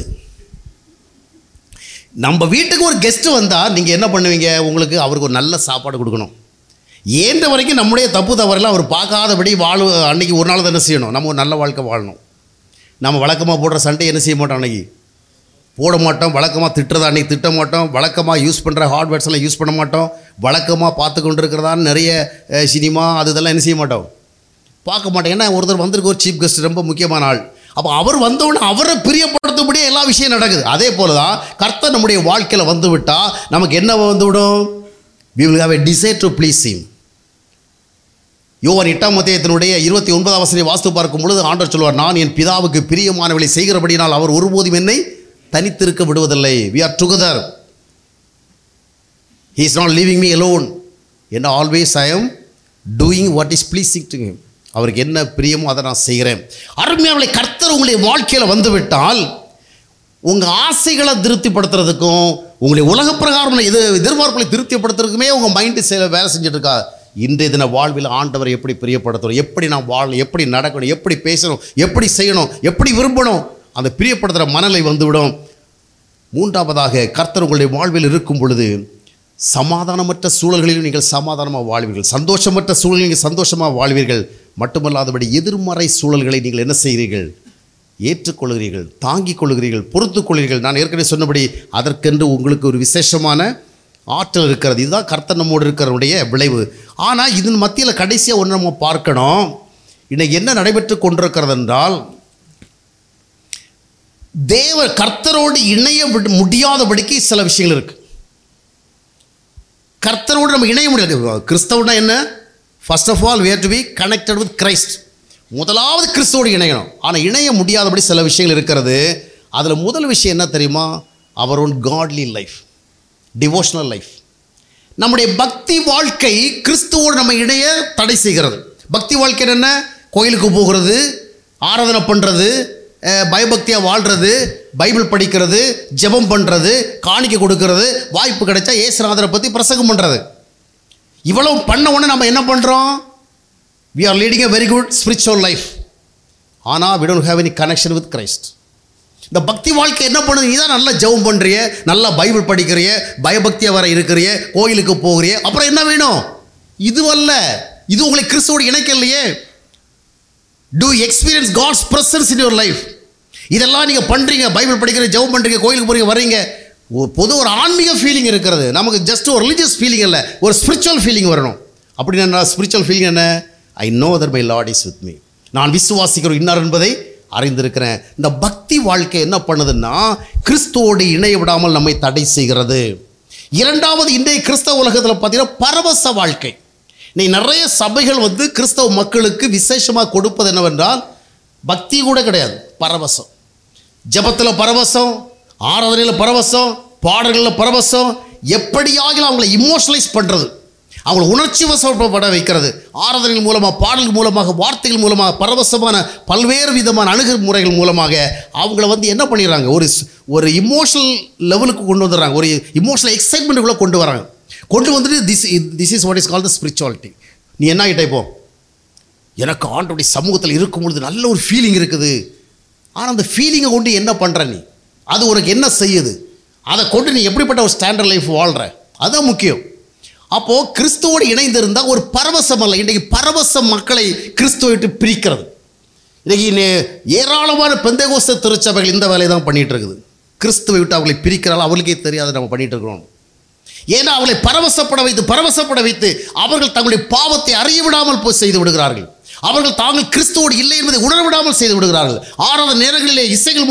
நம்ம வீட்டுக்கு ஒரு கெஸ்ட்டு வந்தால் நீங்கள் என்ன பண்ணுவீங்க? உங்களுக்கு அவருக்கு ஒரு நல்ல சாப்பாடு கொடுக்கணும். ஏன்ற வரைக்கும் நம்முடைய தப்பு தவறெல்லாம் அவர் பார்க்காதபடி அன்றைக்கி ஒரு நாள் தான் என்ன செய்யணும்? நம்ம ஒரு நல்ல வாழ்க்கை வாழணும். நம்ம வழக்கமாக போடுற சண்டை என்ன செய்ய மாட்டோம், அன்றைக்கி போட மாட்டோம். வழக்கமாக திட்டுறதா அன்றைக்கி திட்ட மாட்டோம். வழக்கமாக யூஸ் பண்ணுற ஹார்ட்வேர்ட்ஸ் எல்லாம் யூஸ் பண்ண மாட்டோம். வழக்கமாக பார்த்து கொண்டு இருக்கிறதான்னு நிறைய சினிமா அது இதெல்லாம் என்ன செய்ய மாட்டோம், பார்க்க மாட்டோம். ஏன்னா ஒருத்தர் வந்திருக்க ஒரு சீஃப் கெஸ்ட், ரொம்ப முக்கியமான ஆள். அப்போ அவர் வந்தவுடனே அவரை பிரியப்படுத்தும்படியே எல்லா விஷயம் நடக்குது. அதே போல தான் கர்த்தர் நம்முடைய வாழ்க்கையில் வந்து விட்டால் நமக்கு என்ன வந்துவிடும்? we will have a desire to please him. யோவான் 8ஆம் அத்தியாயத்தினுடைய 29ஆம் வசனத்தை வாசித்து பார்க்கும் பொழுது ஆண்டவர் சொல்வார், நான் என் பிதாவுக்கு பிரியமானவளை செய்கிறபடினால் அவர் ஒருபோதும் என்னை தனித்திருக்க விடுவதில்லை. we are together. he is not leaving me alone. and always I am doing what is pleasing to him. அவருக்கு என்ன பிரியமோ அதை நான் செய்கிறேன். அருமையானவர்களே, கர்த்தர் உங்களுடைய வாழ்க்கையில் வந்துவிட்டால் உங்கள் ஆசைகளை திருப்திப்படுத்துறதுக்கும் உங்களுடைய உலக பிரகாரம் எதிர்பார்ப்புகளை திருப்திப்படுத்துறதுக்குமே உங்கள் மைண்டு வேலை செஞ்சுட்டு இருக்கா. இன்றைய தின வாழ்வில் ஆண்டவரை எப்படி பிரியப்படுத்தணும், எப்படி நான் வாழணும், எப்படி நடக்கணும், எப்படி பேசணும், எப்படி செய்யணும், எப்படி விரும்பணும், அந்த பிரியப்படுத்துகிற மனநிலை வந்துவிடும். மூன்றாவதாக, கர்த்தர் உங்களுடைய வாழ்வில் இருக்கும் பொழுது சமாதானமற்ற சூழல்களிலும் நீங்கள் சமாதானமாக வாழ்வீர்கள், சந்தோஷமற்ற சூழலில் நீங்கள் சந்தோஷமாக வாழ்வீர்கள். மட்டுமல்லாதபடி எதிர்மறை சூழல்களை நீங்கள் என்ன செய்கிறீர்கள்? ஏற்றுக்கொள்கிறீர்கள், தாங்கிக் கொள்கிறீர்கள், பொறுத்துக் கொள்கிறீர்கள். நான் ஏற்கனவே சொன்னபடி அதற்கென்று உங்களுக்கு ஒரு விசேஷமான ஆற்றல் இருக்கிறது. இதுதான் கர்த்தர் நம்மோடு இருக்கிறவருடைய விளைவு. ஆனால் இதன் மத்தியில் கடைசியாக ஒன்று நம்ம பார்க்கணும். இன்னைக்கு என்ன நடைபெற்று கொண்டிருக்கிறது என்றால், கர்த்தரோடு இணைய முடியாதபடிக்கு சில விஷயங்கள் இருக்கு. கர்த்தரோடு நம்ம இணைய முடியாது. கிறிஸ்தவனா என்ன? First of all we have to be connected with Christ. முதலாவது கிறிஸ்துவோடு இணையணும். ஆனால் இணைய முடியாதபடி சில விஷயங்கள் இருக்கிறது. அதில் முதல் விஷயம் என்ன தெரியுமா? அவர் ஓன் காட்லி லைஃப், டிவோஷனல் லைஃப். நம்முடைய பக்தி வாழ்க்கை கிறிஸ்துவோடு நம்ம இணைய தடை செய்கிறது. பக்தி வாழ்க்கை என்ன? கோயிலுக்கு போகிறது, ஆராதனை பண்ணுறது, பயபக்தியாக வாழ்கிறது, பைபிள் படிக்கிறது, ஜெபம் பண்ணுறது, காணிக்கை கொடுக்கறது, வாய்ப்பு கிடைச்சா இயேசுநாதரை பற்றி பிரசங்கம் பண்ணுறது. இவ்வளவு பண்ண உடனே நம்ம என்ன பண்ணுறோம்? we are leading a very good spiritual life. ஆனால் we don't have any connection with Christ. இந்த பக்தி வாழ்க்கை என்ன பண்ணுது? நீ தான் நல்லா ஜெபம் பண்ணுறிய, நல்லா பைபிள் படிக்கிறிய, பயபக்தியாக வர இருக்கிறிய, கோயிலுக்கு போகிறிய, அப்புறம் என்ன வேணும்? இதுவல்ல, இது உங்களை கிறிஸ்துவோடு இணைக்கலையே. do you experience God's presence in your life? இதெல்லாம் நீங்கள் பண்ணுறீங்க, பைபிள் படிக்கிறீங்க, ஜெபம் பண்ணுறீங்க, கோயிலுக்கு போகிறீங்க, வரீங்க, பொது ஒரு ஆன்மீக ஃபீலிங் இருக்கிறது. நமக்கு ஜஸ்ட் ஒரு ரிலீஜியஸ் ஃபீலிங் இல்லை, ஒரு ஸ்பிரிச்சுவல் ஃபீலிங் வரணும். அப்படின்னு என்ன ஸ்பிரிச்சுவல் ஃபீலிங்? என்ன? I know that my Lord is with me. நான் விசுவாசிக்கிற இன்னார் என்பதை அறிந்திருக்கிறேன். இந்த பக்தி வாழ்க்கை என்ன பண்ணுதுன்னா கிறிஸ்துவோடு இணைய விடாமல் நம்மை தடை செய்கிறது. இரண்டாவது, இன்றைய கிறிஸ்தவ உலகத்தில் பார்த்தீங்கன்னா பரவச வாழ்க்கை. நீ நிறைய சபைகள் கிறிஸ்தவ மக்களுக்கு விசேஷமாக கொடுப்பது என்னவென்றால் பக்தி கூட கிடையாது, பரவசம். ஜபத்தில் பரவசம், ஆராதனையில் பரவசம், பாடல்களில் பரவசம், எப்படியாக அவங்களை இமோஷனலைஸ் பண்ணுறது, அவங்களை உணர்ச்சி வசப்பட வைக்கிறது. ஆராதனைகள் மூலமாக, பாடல்கள் மூலமாக, வார்த்தைகள் மூலமாக, பரவசமான பல்வேறு விதமான அணுகுமுறைகள் மூலமாக அவங்கள என்ன பண்ணிடுறாங்க? ஒரு இமோஷனல் லெவலுக்கு கொண்டு வந்துடுறாங்க, ஒரு இமோஷனல் எக்ஸைட்மெண்ட்டுக்குள்ளே கொண்டு வராங்க. கொண்டு வந்துட்டு this is what is called the spirituality. நீ என்ன ஆகிட்ட? இப்போ எனக்கு ஆண்டவருடைய சமூகத்தில் இருக்கும் பொழுது நல்ல ஒரு ஃபீலிங் இருக்குது. ஆனால் அந்த ஃபீலிங்கை கொண்டு என்ன பண்ணுற நீ? அது உனக்கு என்ன செய்யுது? அதை கொண்டு நீ எப்படிப்பட்ட ஒரு ஸ்டாண்டர்ட் லைஃப் வாழ்கிற? அதுதான் முக்கியம். அப்போது கிறிஸ்துவோடு இணைந்திருந்தால் ஒரு பரவசம் அல்ல. இன்றைக்கு பரவச மக்களை கிறிஸ்துவை விட்டு பிரிக்கிறது. இன்றைக்கி ஏராளமான பெந்தேகோஸ்தே திருச்சபைகள் இந்த வேலையை தான் பண்ணிகிட்டு இருக்குது. கிறிஸ்துவை விட்டு அவர்களை பிரிக்கிறாள், அவர்களுக்கே தெரியாது நம்ம பண்ணிகிட்டு இருக்கிறோம். ஏன்னா அவர்களை பரவசப்பட வைத்து அவர்கள் தங்களுடைய பாவத்தை அறிய விடாமல் செய்து விடுகிறார்கள். அவர்கள் தாங்கள் கிறிஸ்துவோடு இல்லை என்பதை உணர விடாமல் செய்து விடுகிறார்கள். ஆறாவது நேரங்களிலே இசைகள்